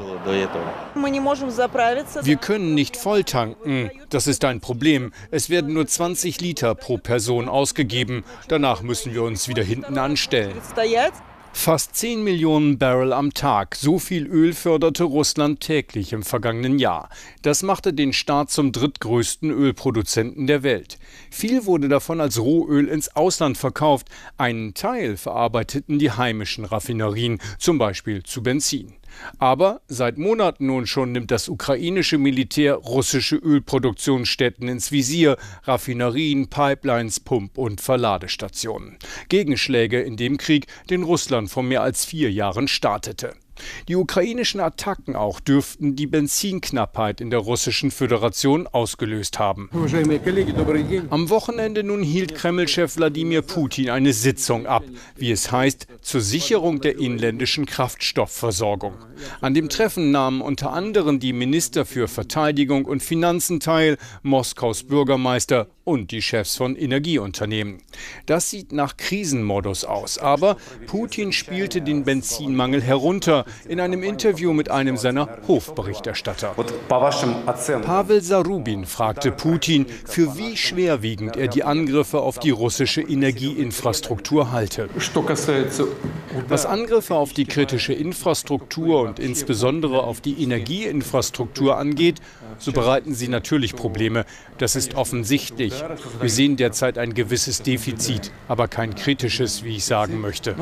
Wir können nicht voll tanken. Das ist ein Problem. Es werden nur zwanzig Liter pro Person ausgegeben. Danach müssen wir uns wieder hinten anstellen. Fast zehn Millionen Barrel am Tag. So viel Öl förderte Russland täglich im vergangenen Jahr. Das machte den Staat zum drittgrößten Ölproduzenten der Welt. Viel wurde davon als Rohöl ins Ausland verkauft. Einen Teil verarbeiteten die heimischen Raffinerien, zum Beispiel zu Benzin. Aber seit Monaten nun schon nimmt das ukrainische Militär russische Ölproduktionsstätten ins Visier, Raffinerien, Pipelines, Pump- und Verladestationen. Gegenschläge in dem Krieg, den Russland vor mehr als vier Jahren startete. Die ukrainischen Attacken auch dürften die Benzinknappheit in der Russischen Föderation ausgelöst haben. Am Wochenende nun hielt Kreml-Chef Wladimir Putin eine Sitzung ab, wie es heißt, zur Sicherung der inländischen Kraftstoffversorgung. An dem Treffen nahmen unter anderem die Minister für Verteidigung und Finanzen teil, Moskaus Bürgermeister und die Chefs von Energieunternehmen. Das sieht nach Krisenmodus aus, aber Putin spielte den Benzinmangel herunter in einem Interview mit einem seiner Hofberichterstatter. Pavel Zarubin fragte Putin, für wie schwerwiegend er die Angriffe auf die russische Energieinfrastruktur halte. Was Angriffe auf die kritische Infrastruktur und insbesondere auf die Energieinfrastruktur angeht, so bereiten sie natürlich Probleme. Das ist offensichtlich. Wir sehen derzeit ein gewisses Defizit, aber kein kritisches, wie ich sagen möchte.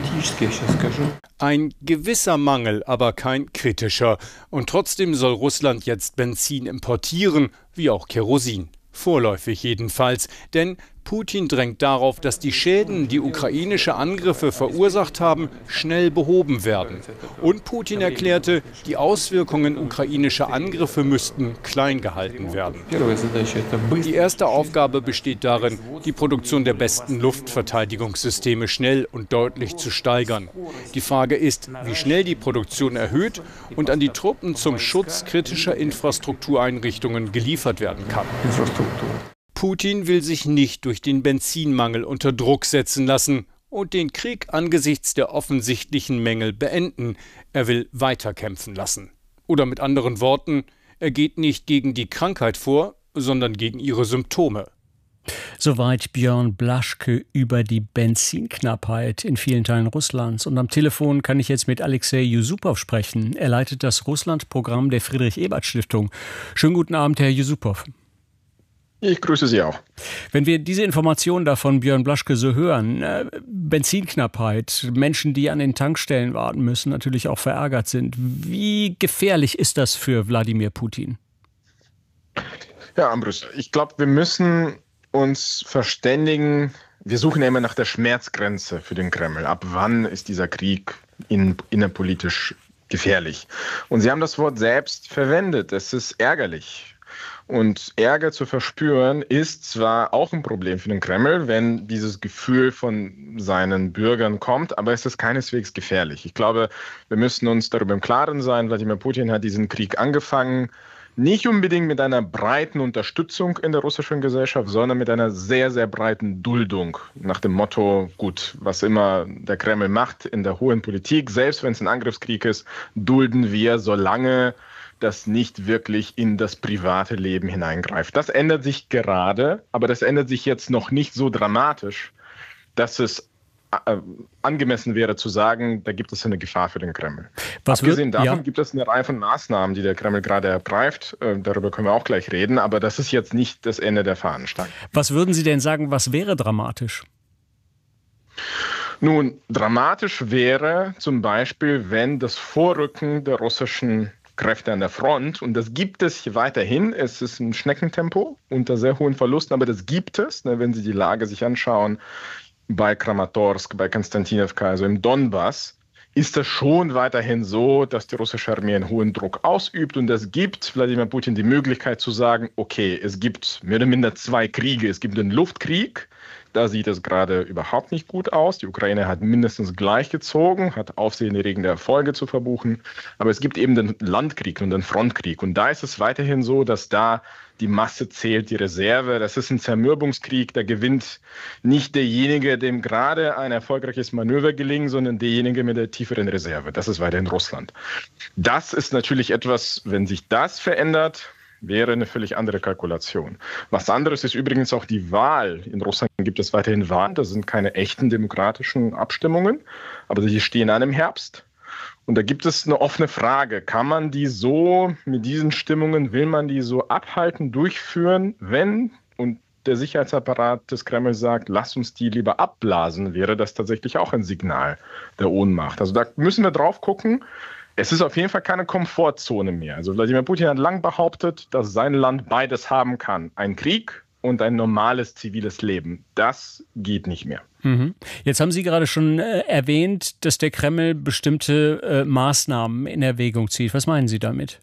Ein gewisser Mangel, aber kein kritischer. Und trotzdem soll Russland jetzt Benzin importieren, wie auch Kerosin. Vorläufig jedenfalls, denn Putin drängt darauf, dass die Schäden, die ukrainische Angriffe verursacht haben, schnell behoben werden. Und Putin erklärte, die Auswirkungen ukrainischer Angriffe müssten klein gehalten werden. Die erste Aufgabe besteht darin, die Produktion der besten Luftverteidigungssysteme schnell und deutlich zu steigern. Die Frage ist, wie schnell die Produktion erhöht und an die Truppen zum Schutz kritischer Infrastruktureinrichtungen geliefert werden kann. Putin will sich nicht durch den Benzinmangel unter Druck setzen lassen und den Krieg angesichts der offensichtlichen Mängel beenden. Er will weiterkämpfen lassen. Oder mit anderen Worten, er geht nicht gegen die Krankheit vor, sondern gegen ihre Symptome. Soweit Björn Blaschke über die Benzinknappheit in vielen Teilen Russlands. Und am Telefon kann ich jetzt mit Alexei Yusupow sprechen. Er leitet das Russland-Programm der Friedrich-Ebert-Stiftung. Schönen guten Abend, Herr Yusupow. Ich grüße Sie auch. Wenn wir diese Informationen da von Björn Blaschke so hören, äh, Benzinknappheit, Menschen, die an den Tankstellen warten müssen, natürlich auch verärgert sind. Wie gefährlich ist das für Wladimir Putin? Ja, Ambrus, ich glaube, wir müssen uns verständigen. Wir suchen ja immer nach der Schmerzgrenze für den Kreml. Ab wann ist dieser Krieg in, innerpolitisch gefährlich? Und Sie haben das Wort selbst verwendet. Es ist ärgerlich. Und Ärger zu verspüren ist zwar auch ein Problem für den Kreml, wenn dieses Gefühl von seinen Bürgern kommt, aber es ist keineswegs gefährlich. Ich glaube, wir müssen uns darüber im Klaren sein, Wladimir Putin hat diesen Krieg angefangen Nicht unbedingt mit einer breiten Unterstützung in der russischen Gesellschaft, sondern mit einer sehr, sehr breiten Duldung. Nach dem Motto, gut, was immer der Kreml macht in der hohen Politik, selbst wenn es ein Angriffskrieg ist, dulden wir, solange das nicht wirklich in das private Leben hineingreift. Das ändert sich gerade, aber das ändert sich jetzt noch nicht so dramatisch, dass es äh, angemessen wäre zu sagen, da gibt es eine Gefahr für den Kreml. Was Abgesehen wird, davon ja. gibt es eine Reihe von Maßnahmen, die der Kreml gerade ergreift. Äh, darüber können wir auch gleich reden, aber das ist jetzt nicht das Ende der Fahnenstange. Was würden Sie denn sagen, was wäre dramatisch? Nun, dramatisch wäre zum Beispiel, wenn das Vorrücken der russischen Kräfte an der Front, und das gibt es hier weiterhin, es ist ein Schneckentempo unter sehr hohen Verlusten, aber das gibt es, ne, wenn Sie die Lage sich anschauen, bei Kramatorsk, bei Konstantinowka, also im Donbass, ist das schon weiterhin so, dass die russische Armee einen hohen Druck ausübt, und das gibt Wladimir Putin die Möglichkeit zu sagen, okay, es gibt mehr oder minder zwei Kriege, es gibt den Luftkrieg, da sieht es gerade überhaupt nicht gut aus. Die Ukraine hat mindestens gleich gezogen, hat aufsehenerregende Erfolge zu verbuchen. Aber es gibt eben den Landkrieg und den Frontkrieg. Und da ist es weiterhin so, dass da die Masse zählt, die Reserve. Das ist ein Zermürbungskrieg. Da gewinnt nicht derjenige, dem gerade ein erfolgreiches Manöver gelingt, sondern derjenige mit der tieferen Reserve. Das ist weiterhin Russland. Das ist natürlich etwas, wenn sich das verändert, wäre eine völlig andere Kalkulation. Was anderes ist übrigens auch die Wahl. In Russland gibt es weiterhin Wahlen, das sind keine echten demokratischen Abstimmungen, aber sie stehen an im Herbst. Und da gibt es eine offene Frage, kann man die so, mit diesen Stimmungen, will man die so abhalten, durchführen, wenn, und der Sicherheitsapparat des Kreml sagt, lass uns die lieber abblasen, wäre das tatsächlich auch ein Signal der Ohnmacht. Also da müssen wir drauf gucken. Es ist auf jeden Fall keine Komfortzone mehr. Also Wladimir Putin hat lang behauptet, dass sein Land beides haben kann. Ein Krieg und ein normales ziviles Leben. Das geht nicht mehr. Mhm. Jetzt haben Sie gerade schon äh, erwähnt, dass der Kreml bestimmte äh, Maßnahmen in Erwägung zieht. Was meinen Sie damit?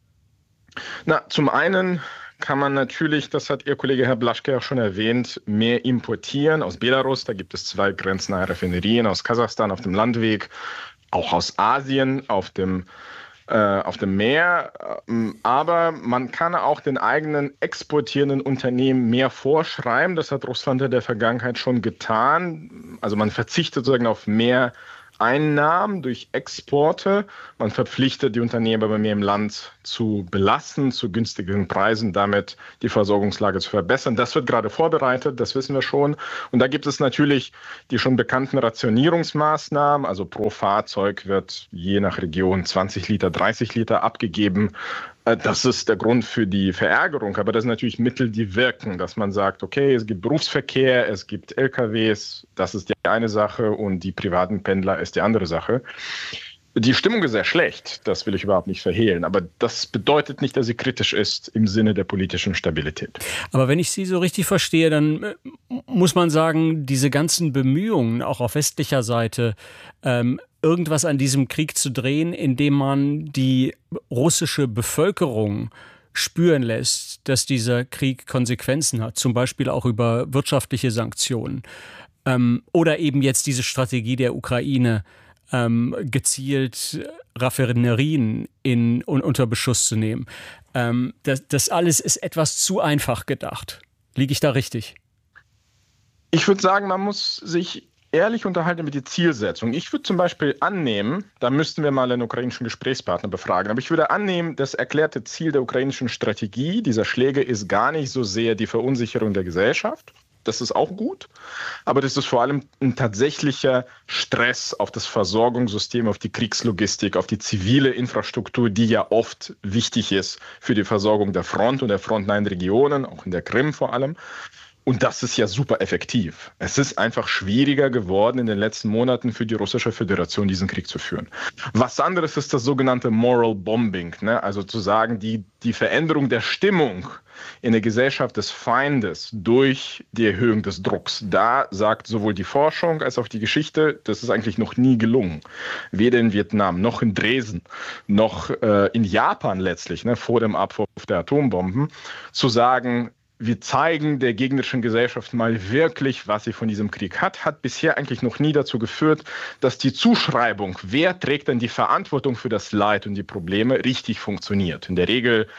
Na, zum einen kann man natürlich, das hat Ihr Kollege Herr Blaschke auch schon erwähnt, mehr importieren aus Belarus. Da gibt es zwei grenznahe Raffinerien, aus Kasachstan auf dem Landweg, auch aus Asien auf dem, äh, auf dem Meer. Aber man kann auch den eigenen exportierenden Unternehmen mehr vorschreiben. Das hat Russland in der Vergangenheit schon getan. Also man verzichtet sozusagen auf mehr Einnahmen durch Exporte. Man verpflichtet die Unternehmen aber mehr im Land zu belassen, zu günstigeren Preisen, damit die Versorgungslage zu verbessern. Das wird gerade vorbereitet, das wissen wir schon. Und da gibt es natürlich die schon bekannten Rationierungsmaßnahmen. Also pro Fahrzeug wird je nach Region zwanzig Liter, dreißig Liter abgegeben. Das ist der Grund für die Verärgerung, aber das sind natürlich Mittel, die wirken, dass man sagt, okay, es gibt Berufsverkehr, es gibt L K Ws, das ist die eine Sache, und die privaten Pendler ist die andere Sache. Die Stimmung ist sehr schlecht, das will ich überhaupt nicht verhehlen, aber das bedeutet nicht, dass sie kritisch ist im Sinne der politischen Stabilität. Aber wenn ich Sie so richtig verstehe, dann muss man sagen, diese ganzen Bemühungen, auch auf westlicher Seite, ähm, irgendwas an diesem Krieg zu drehen, indem man die russische Bevölkerung spüren lässt, dass dieser Krieg Konsequenzen hat, zum Beispiel auch über wirtschaftliche Sanktionen. Ähm, oder eben jetzt diese Strategie der Ukraine, ähm, gezielt Raffinerien in, un, unter Beschuss zu nehmen. Ähm, das, das alles ist etwas zu einfach gedacht. Liege ich da richtig? Ich würde sagen, man muss sich ehrlich unterhalten über die Zielsetzung. Ich würde zum Beispiel annehmen, da müssten wir mal einen ukrainischen Gesprächspartner befragen, aber ich würde annehmen, das erklärte Ziel der ukrainischen Strategie dieser Schläge ist gar nicht so sehr die Verunsicherung der Gesellschaft. Das ist auch gut, aber das ist vor allem ein tatsächlicher Stress auf das Versorgungssystem, auf die Kriegslogistik, auf die zivile Infrastruktur, die ja oft wichtig ist für die Versorgung der Front und der frontnahen Regionen, auch in der Krim vor allem. Und das ist ja super effektiv. Es ist einfach schwieriger geworden in den letzten Monaten für die Russische Föderation, diesen Krieg zu führen. Was anderes ist das sogenannte Moral Bombing, ne? Also zu sagen, die, die Veränderung der Stimmung in der Gesellschaft des Feindes durch die Erhöhung des Drucks. Da sagt sowohl die Forschung als auch die Geschichte, das ist eigentlich noch nie gelungen. Weder in Vietnam, noch in Dresden, noch äh, in Japan letztlich, ne, vor dem Abwurf der Atombomben, zu sagen, wir zeigen der gegnerischen Gesellschaft mal wirklich, was sie von diesem Krieg hat, hat bisher eigentlich noch nie dazu geführt, dass die Zuschreibung, wer trägt denn die Verantwortung für das Leid und die Probleme, richtig funktioniert. In der Regel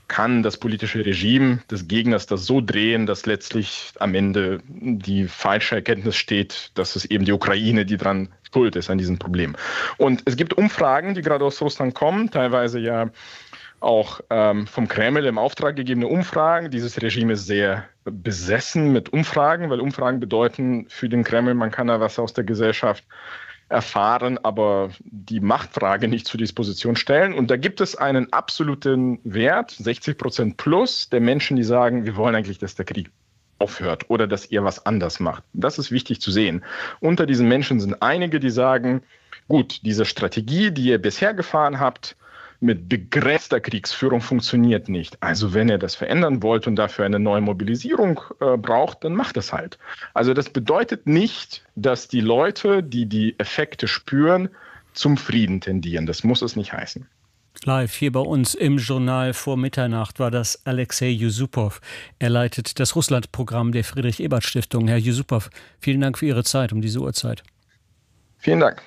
kann das politische Regime des Gegners das so drehen, dass letztlich am Ende die falsche Erkenntnis steht, dass es eben die Ukraine, die dran schuld ist an diesem Problem. Und es gibt Umfragen, die gerade aus Russland kommen, teilweise ja auch ähm, vom Kreml im Auftrag gegebene Umfragen. Dieses Regime ist sehr besessen mit Umfragen, weil Umfragen bedeuten für den Kreml, man kann da was aus der Gesellschaft erfahren, aber die Machtfrage nicht zur Disposition stellen. Und da gibt es einen absoluten Wert, sechzig Prozent plus, der Menschen, die sagen, wir wollen eigentlich, dass der Krieg aufhört oder dass ihr was anders macht. Das ist wichtig zu sehen. Unter diesen Menschen sind einige, die sagen, gut, diese Strategie, die ihr bisher gefahren habt, mit begrenzter Kriegsführung funktioniert nicht. Also wenn ihr das verändern wollt und dafür eine neue Mobilisierung äh, braucht, dann macht das halt. Also das bedeutet nicht, dass die Leute, die die Effekte spüren, zum Frieden tendieren. Das muss es nicht heißen. Live hier bei uns im Journal vor Mitternacht war das Alexei Yusupow. Er leitet das Russland-Programm der Friedrich-Ebert-Stiftung. Herr Yusupow, vielen Dank für Ihre Zeit um diese Uhrzeit. Vielen Dank.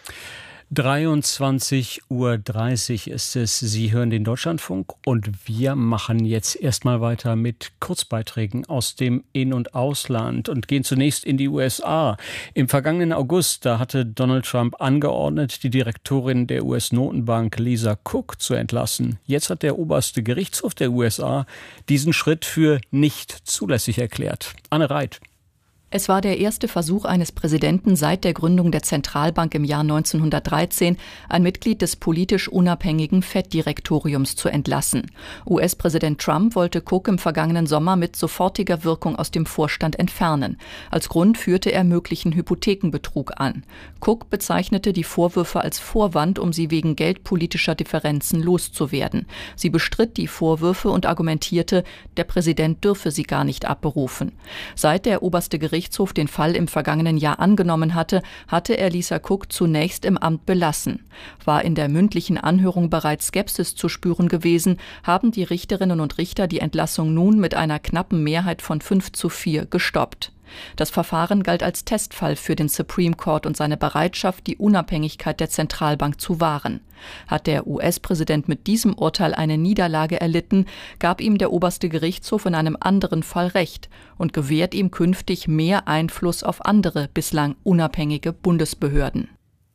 dreiundzwanzig Uhr dreißig ist es. Sie hören den Deutschlandfunk und wir machen jetzt erstmal weiter mit Kurzbeiträgen aus dem In- und Ausland und gehen zunächst in die U S A. Im vergangenen August, da hatte Donald Trump angeordnet, die Direktorin der U S-Notenbank Lisa Cook zu entlassen. Jetzt hat der oberste Gerichtshof der U S A diesen Schritt für nicht zulässig erklärt. Anne Reit. Es war der erste Versuch eines Präsidenten seit der Gründung der Zentralbank im Jahr neunzehnhundertdreizehn, ein Mitglied des politisch unabhängigen Fed-Direktoriums zu entlassen. U S-Präsident Trump wollte Cook im vergangenen Sommer mit sofortiger Wirkung aus dem Vorstand entfernen. Als Grund führte er möglichen Hypothekenbetrug an. Cook bezeichnete die Vorwürfe als Vorwand, um sie wegen geldpolitischer Differenzen loszuwerden. Sie bestritt die Vorwürfe und argumentierte, der Präsident dürfe sie gar nicht abberufen. Seit der oberste Gerichtshof Gerichtshof den Fall im vergangenen Jahr angenommen hatte, hatte er Lisa Cook zunächst im Amt belassen. War in der mündlichen Anhörung bereits Skepsis zu spüren gewesen, haben die Richterinnen und Richter die Entlassung nun mit einer knappen Mehrheit von fünf zu vier gestoppt. Das Verfahren galt als Testfall für den Supreme Court und seine Bereitschaft, die Unabhängigkeit der Zentralbank zu wahren. Hat der U S-Präsident mit diesem Urteil eine Niederlage erlitten, gab ihm der oberste Gerichtshof in einem anderen Fall Recht und gewährt ihm künftig mehr Einfluss auf andere bislang unabhängige Bundesbehörden.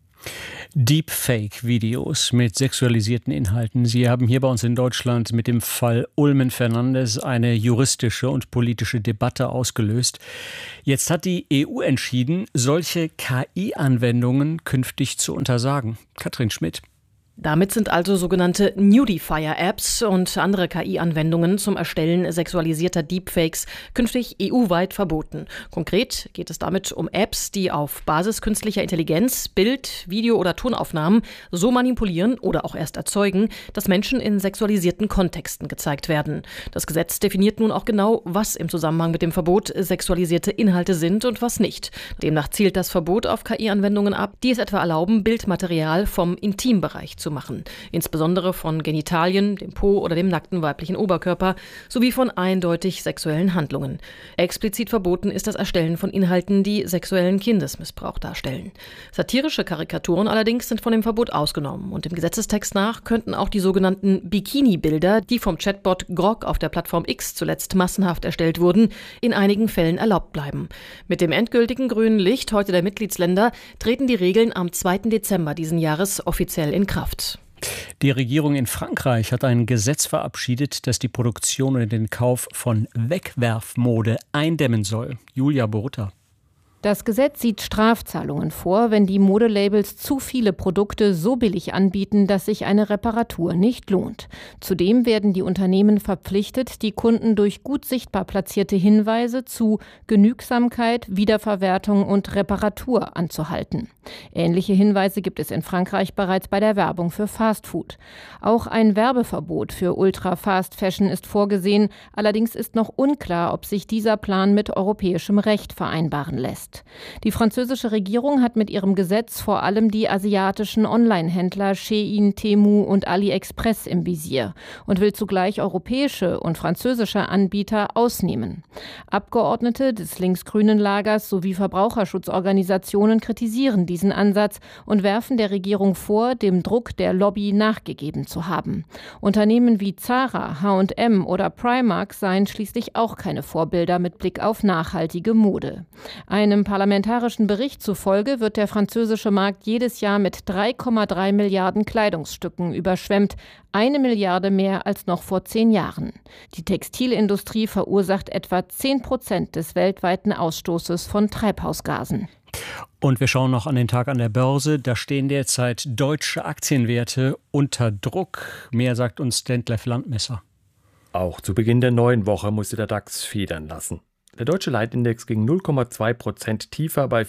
Deepfake-Videos mit sexualisierten Inhalten. Sie haben hier bei uns in Deutschland mit dem Fall Ulmen Fernandes eine juristische und politische Debatte ausgelöst. Jetzt hat die E U entschieden, solche K I-Anwendungen künftig zu untersagen. Katrin Schmidt. Damit sind also sogenannte Nudifier-Apps und andere K I-Anwendungen zum Erstellen sexualisierter Deepfakes künftig E U-weit verboten. Konkret geht es damit um Apps, die auf Basis künstlicher Intelligenz Bild-, Video- oder Tonaufnahmen so manipulieren oder auch erst erzeugen, dass Menschen in sexualisierten Kontexten gezeigt werden. Das Gesetz definiert nun auch genau, was im Zusammenhang mit dem Verbot sexualisierte Inhalte sind und was nicht. Demnach zielt das Verbot auf K I-Anwendungen ab, die es etwa erlauben, Bildmaterial vom Intimbereich zu machen, insbesondere von Genitalien, dem Po oder dem nackten weiblichen Oberkörper, sowie von eindeutig sexuellen Handlungen. Explizit verboten ist das Erstellen von Inhalten, die sexuellen Kindesmissbrauch darstellen. Satirische Karikaturen allerdings sind von dem Verbot ausgenommen und im Gesetzestext nach könnten auch die sogenannten Bikini-Bilder, die vom Chatbot Grok auf der Plattform X zuletzt massenhaft erstellt wurden, in einigen Fällen erlaubt bleiben. Mit dem endgültigen grünen Licht heute der Mitgliedsländer treten die Regeln am zweiten Dezember diesen Jahres offiziell in Kraft. Die Regierung in Frankreich hat ein Gesetz verabschiedet, das die Produktion und den Kauf von Wegwerfmode eindämmen soll. Julia Borutta. Das Gesetz sieht Strafzahlungen vor, wenn die Modelabels zu viele Produkte so billig anbieten, dass sich eine Reparatur nicht lohnt. Zudem werden die Unternehmen verpflichtet, die Kunden durch gut sichtbar platzierte Hinweise zu Genügsamkeit, Wiederverwertung und Reparatur anzuhalten. Ähnliche Hinweise gibt es in Frankreich bereits bei der Werbung für Fastfood. Auch ein Werbeverbot für Ultra-Fast-Fashion ist vorgesehen. Allerdings ist noch unklar, ob sich dieser Plan mit europäischem Recht vereinbaren lässt. ist. Die französische Regierung hat mit ihrem Gesetz vor allem die asiatischen Online-Händler Shein, Temu und AliExpress im Visier und will zugleich europäische und französische Anbieter ausnehmen. Abgeordnete des linksgrünen Lagers sowie Verbraucherschutzorganisationen kritisieren diesen Ansatz und werfen der Regierung vor, dem Druck der Lobby nachgegeben zu haben. Unternehmen wie Zara, H und M oder Primark seien schließlich auch keine Vorbilder mit Blick auf nachhaltige Mode. Einem parlamentarischen Bericht zufolge wird der französische Markt jedes Jahr mit drei Komma drei Milliarden Kleidungsstücken überschwemmt, eine Milliarde mehr als noch vor zehn Jahren. Die Textilindustrie verursacht etwa zehn Prozent des weltweiten Ausstoßes von Treibhausgasen. Und wir schauen noch an den Tag an der Börse. Da stehen derzeit deutsche Aktienwerte unter Druck. Mehr sagt uns Detlef Landmesser. Auch zu Beginn der neuen Woche musste der DAX federn lassen. Der deutsche Leitindex ging null Komma zwei Prozent tiefer bei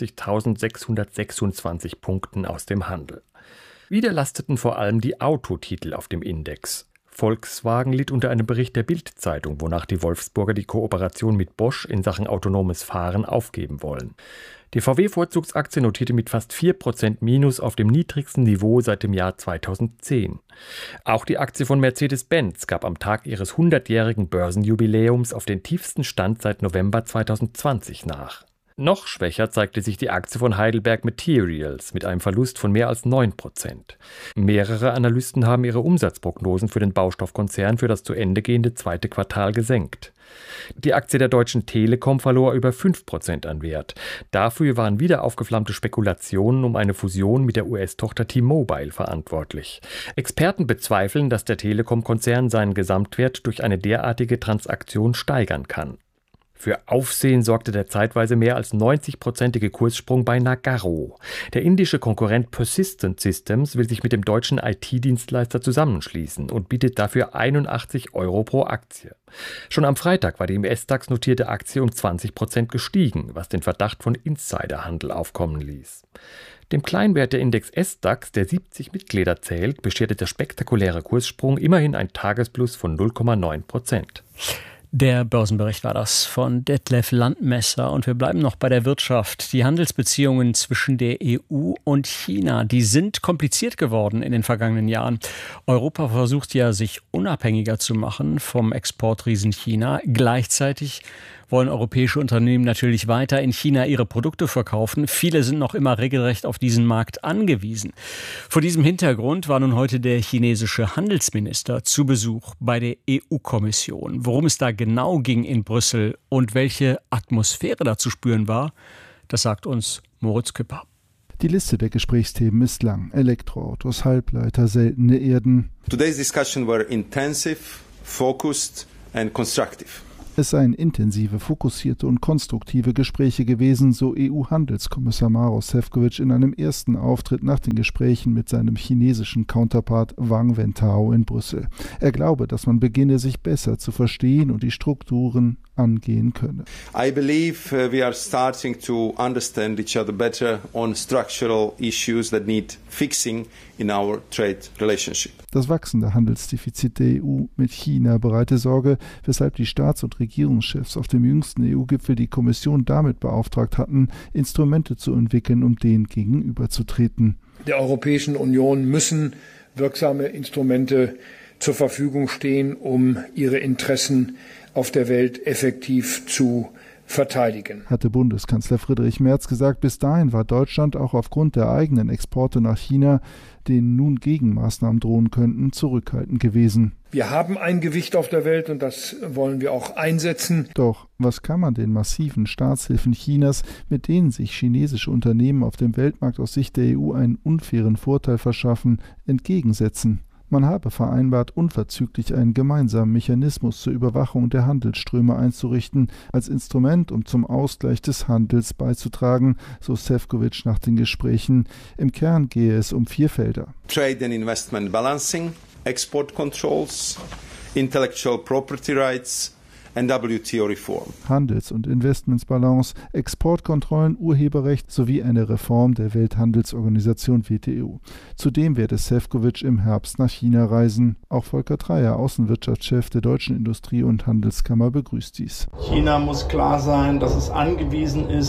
vierundzwanzigtausendsechshundertsechsundzwanzig Punkten aus dem Handel. Wieder lasteten vor allem die Autotitel auf dem Index. Volkswagen litt unter einem Bericht der Bild-Zeitung, wonach die Wolfsburger die Kooperation mit Bosch in Sachen autonomes Fahren aufgeben wollen. Die V W-Vorzugsaktie notierte mit fast vier Prozent Minus auf dem niedrigsten Niveau seit dem Jahr zweitausendzehn. Auch die Aktie von Mercedes-Benz gab am Tag ihres hundertjährigen Börsenjubiläums auf den tiefsten Stand seit November zweitausendzwanzig nach. Noch schwächer zeigte sich die Aktie von Heidelberg Materials mit einem Verlust von mehr als neun Prozent. Mehrere Analysten haben ihre Umsatzprognosen für den Baustoffkonzern für das zu Ende gehende zweite Quartal gesenkt. Die Aktie der Deutschen Telekom verlor über fünf Prozent an Wert. Dafür waren wieder aufgeflammte Spekulationen um eine Fusion mit der U S-Tochter T-Mobile verantwortlich. Experten bezweifeln, dass der Telekom-Konzern seinen Gesamtwert durch eine derartige Transaktion steigern kann. Für Aufsehen sorgte der zeitweise mehr als neunzig-prozentige Kurssprung bei Nagarro. Der indische Konkurrent Persistent Systems will sich mit dem deutschen I T-Dienstleister zusammenschließen und bietet dafür einundachtzig Euro pro Aktie. Schon am Freitag war die im S-DAX notierte Aktie um zwanzig Prozent gestiegen, was den Verdacht von Insiderhandel aufkommen ließ. Dem Kleinwerteindex S-DAX, der siebzig Mitglieder zählt, bescherte der spektakuläre Kurssprung immerhin ein Tagesplus von null Komma neun Prozent. Der Börsenbericht war das von Detlef Landmesser und wir bleiben noch bei der Wirtschaft. Die Handelsbeziehungen zwischen der E U und China, die sind kompliziert geworden in den vergangenen Jahren. Europa versucht ja, sich unabhängiger zu machen vom Exportriesen China. Gleichzeitig wollen europäische Unternehmen natürlich weiter in China ihre Produkte verkaufen. Viele sind noch immer regelrecht auf diesen Markt angewiesen. Vor diesem Hintergrund war nun heute der chinesische Handelsminister zu Besuch bei der E U-Kommission. Worum es da genau ging in Brüssel und welche Atmosphäre da zu spüren war, das sagt uns Moritz Küpper. Die Liste der Gesprächsthemen ist lang. Elektroautos, Halbleiter, seltene Erden. Today's discussion were intensive, focused and constructive. Es seien intensive, fokussierte und konstruktive Gespräche gewesen, so E U-Handelskommissar Maroš Šefčovič in einem ersten Auftritt nach den Gesprächen mit seinem chinesischen Counterpart Wang Wentao in Brüssel. Er glaube, dass man beginne, sich besser zu verstehen und die Strukturen angehen könne. I believe uh, we are starting to understand each other better on structural issues that need fixing in our trade relationship. Das wachsende Handelsdefizit der E U mit China bereite Sorge, weshalb die Staats- und Regierungschefs auf dem jüngsten E U-Gipfel die Kommission damit beauftragt hatten, Instrumente zu entwickeln, um denen gegenüberzutreten. Der Europäischen Union müssen wirksame Instrumente zur Verfügung stehen, um ihre Interessen auf der Welt effektiv zu verteidigen. Hatte Bundeskanzler Friedrich Merz gesagt, bis dahin war Deutschland auch aufgrund der eigenen Exporte nach China, denen nun Gegenmaßnahmen drohen könnten, zurückhaltend gewesen. Wir haben ein Gewicht auf der Welt und das wollen wir auch einsetzen. Doch was kann man den massiven Staatshilfen Chinas, mit denen sich chinesische Unternehmen auf dem Weltmarkt aus Sicht der E U einen unfairen Vorteil verschaffen, entgegensetzen? Man habe vereinbart, unverzüglich einen gemeinsamen Mechanismus zur Überwachung der Handelsströme einzurichten, als Instrument, um zum Ausgleich des Handels beizutragen, so Šefčovič nach den Gesprächen. Im Kern gehe es um vier Felder. Trade and Investment Balancing, Export Controls, Intellectual Property Rights and W T O Reform. Handels- und Investmentsbalance, Exportkontrollen, Urheberrecht sowie eine Reform der Welthandelsorganisation W T O. Zudem werde Šefčovič im Herbst nach China reisen. Auch Volker Treyer, Außenwirtschaftschef der Deutschen Industrie- und Handelskammer, begrüßt dies. China muss klar sein, dass es angewiesen ist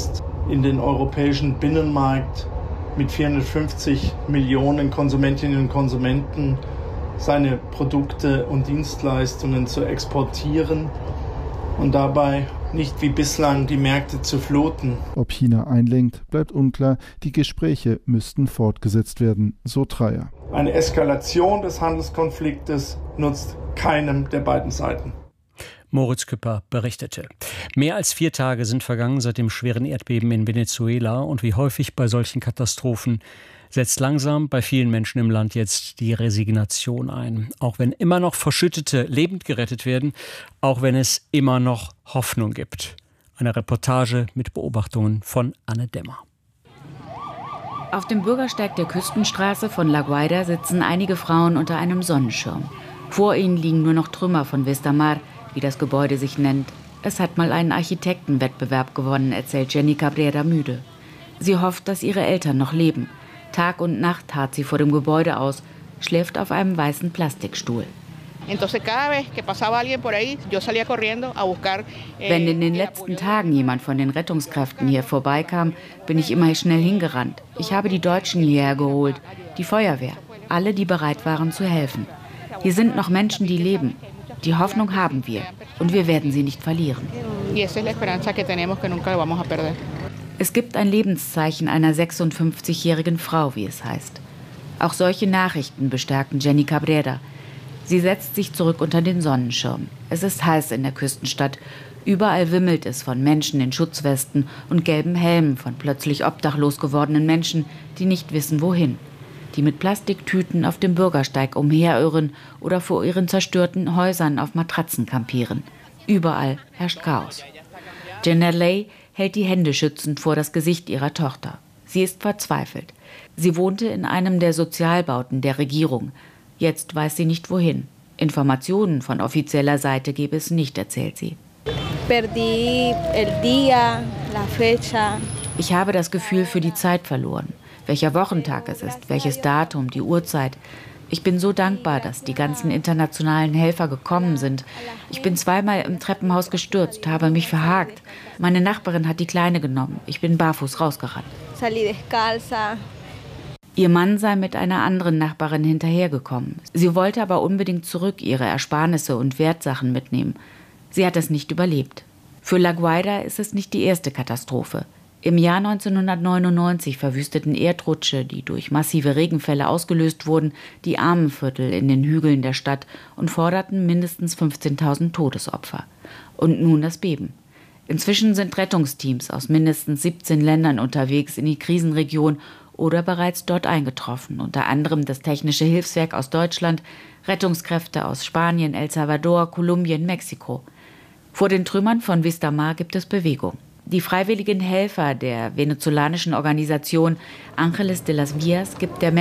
in den europäischen Binnenmarkt mit vierhundertfünfzig Millionen Konsumentinnen und Konsumenten seine Produkte und Dienstleistungen zu exportieren und dabei nicht wie bislang die Märkte zu fluten. Ob China einlenkt, bleibt unklar. Die Gespräche müssten fortgesetzt werden, so Dreyer. Eine Eskalation des Handelskonfliktes nutzt keinem der beiden Seiten. Moritz Küpper berichtete. Mehr als vier Tage sind vergangen seit dem schweren Erdbeben in Venezuela und wie häufig bei solchen Katastrophen setzt langsam bei vielen Menschen im Land jetzt die Resignation ein. Auch wenn immer noch Verschüttete lebend gerettet werden, auch wenn es immer noch Hoffnung gibt. Eine Reportage mit Beobachtungen von Anne Dämmer. Auf dem Bürgersteig der Küstenstraße von La Guaira sitzen einige Frauen unter einem Sonnenschirm. Vor ihnen liegen nur noch Trümmer von Vistamar, wie das Gebäude sich nennt. Es hat mal einen Architektenwettbewerb gewonnen, erzählt Jenny Cabrera müde. Sie hofft, dass ihre Eltern noch leben. Tag und Nacht harrt sie vor dem Gebäude aus, schläft auf einem weißen Plastikstuhl. Wenn in den letzten Tagen jemand von den Rettungskräften hier vorbeikam, bin ich immer schnell hingerannt. Ich habe die Deutschen hierher geholt, die Feuerwehr, alle, die bereit waren zu helfen. Hier sind noch Menschen, die leben. Die Hoffnung haben wir und wir werden sie nicht verlieren. Es gibt ein Lebenszeichen einer sechsundfünfzigjährigen Frau, wie es heißt. Auch solche Nachrichten bestärken Jenny Cabrera. Sie setzt sich zurück unter den Sonnenschirm. Es ist heiß in der Küstenstadt. Überall wimmelt es von Menschen in Schutzwesten und gelben Helmen, von plötzlich obdachlos gewordenen Menschen, die nicht wissen, wohin. Die mit Plastiktüten auf dem Bürgersteig umherirren oder vor ihren zerstörten Häusern auf Matratzen kampieren. Überall herrscht Chaos. Janet Lay hält die Hände schützend vor das Gesicht ihrer Tochter. Sie ist verzweifelt. Sie wohnte in einem der Sozialbauten der Regierung. Jetzt weiß sie nicht wohin. Informationen von offizieller Seite gebe es nicht, erzählt sie. Ich habe das Gefühl für die Zeit verloren. Welcher Wochentag es ist, welches Datum, die Uhrzeit. Ich bin so dankbar, dass die ganzen internationalen Helfer gekommen sind. Ich bin zweimal im Treppenhaus gestürzt, habe mich verhakt. Meine Nachbarin hat die Kleine genommen. Ich bin barfuß rausgerannt. Ihr Mann sei mit einer anderen Nachbarin hinterhergekommen. Sie wollte aber unbedingt zurück ihre Ersparnisse und Wertsachen mitnehmen. Sie hat es nicht überlebt. Für La Guaira ist es nicht die erste Katastrophe. Im Jahr neunzehnhundertneunundneunzig verwüsteten Erdrutsche, die durch massive Regenfälle ausgelöst wurden, die Armenviertel in den Hügeln der Stadt und forderten mindestens fünfzehntausend Todesopfer. Und nun das Beben. Inzwischen sind Rettungsteams aus mindestens siebzehn Ländern unterwegs in die Krisenregion oder bereits dort eingetroffen, unter anderem das Technische Hilfswerk aus Deutschland, Rettungskräfte aus Spanien, El Salvador, Kolumbien, Mexiko. Vor den Trümmern von Vistamar gibt es Bewegung. Die freiwilligen Helfer der venezolanischen Organisation Ángeles de las Vías gibt der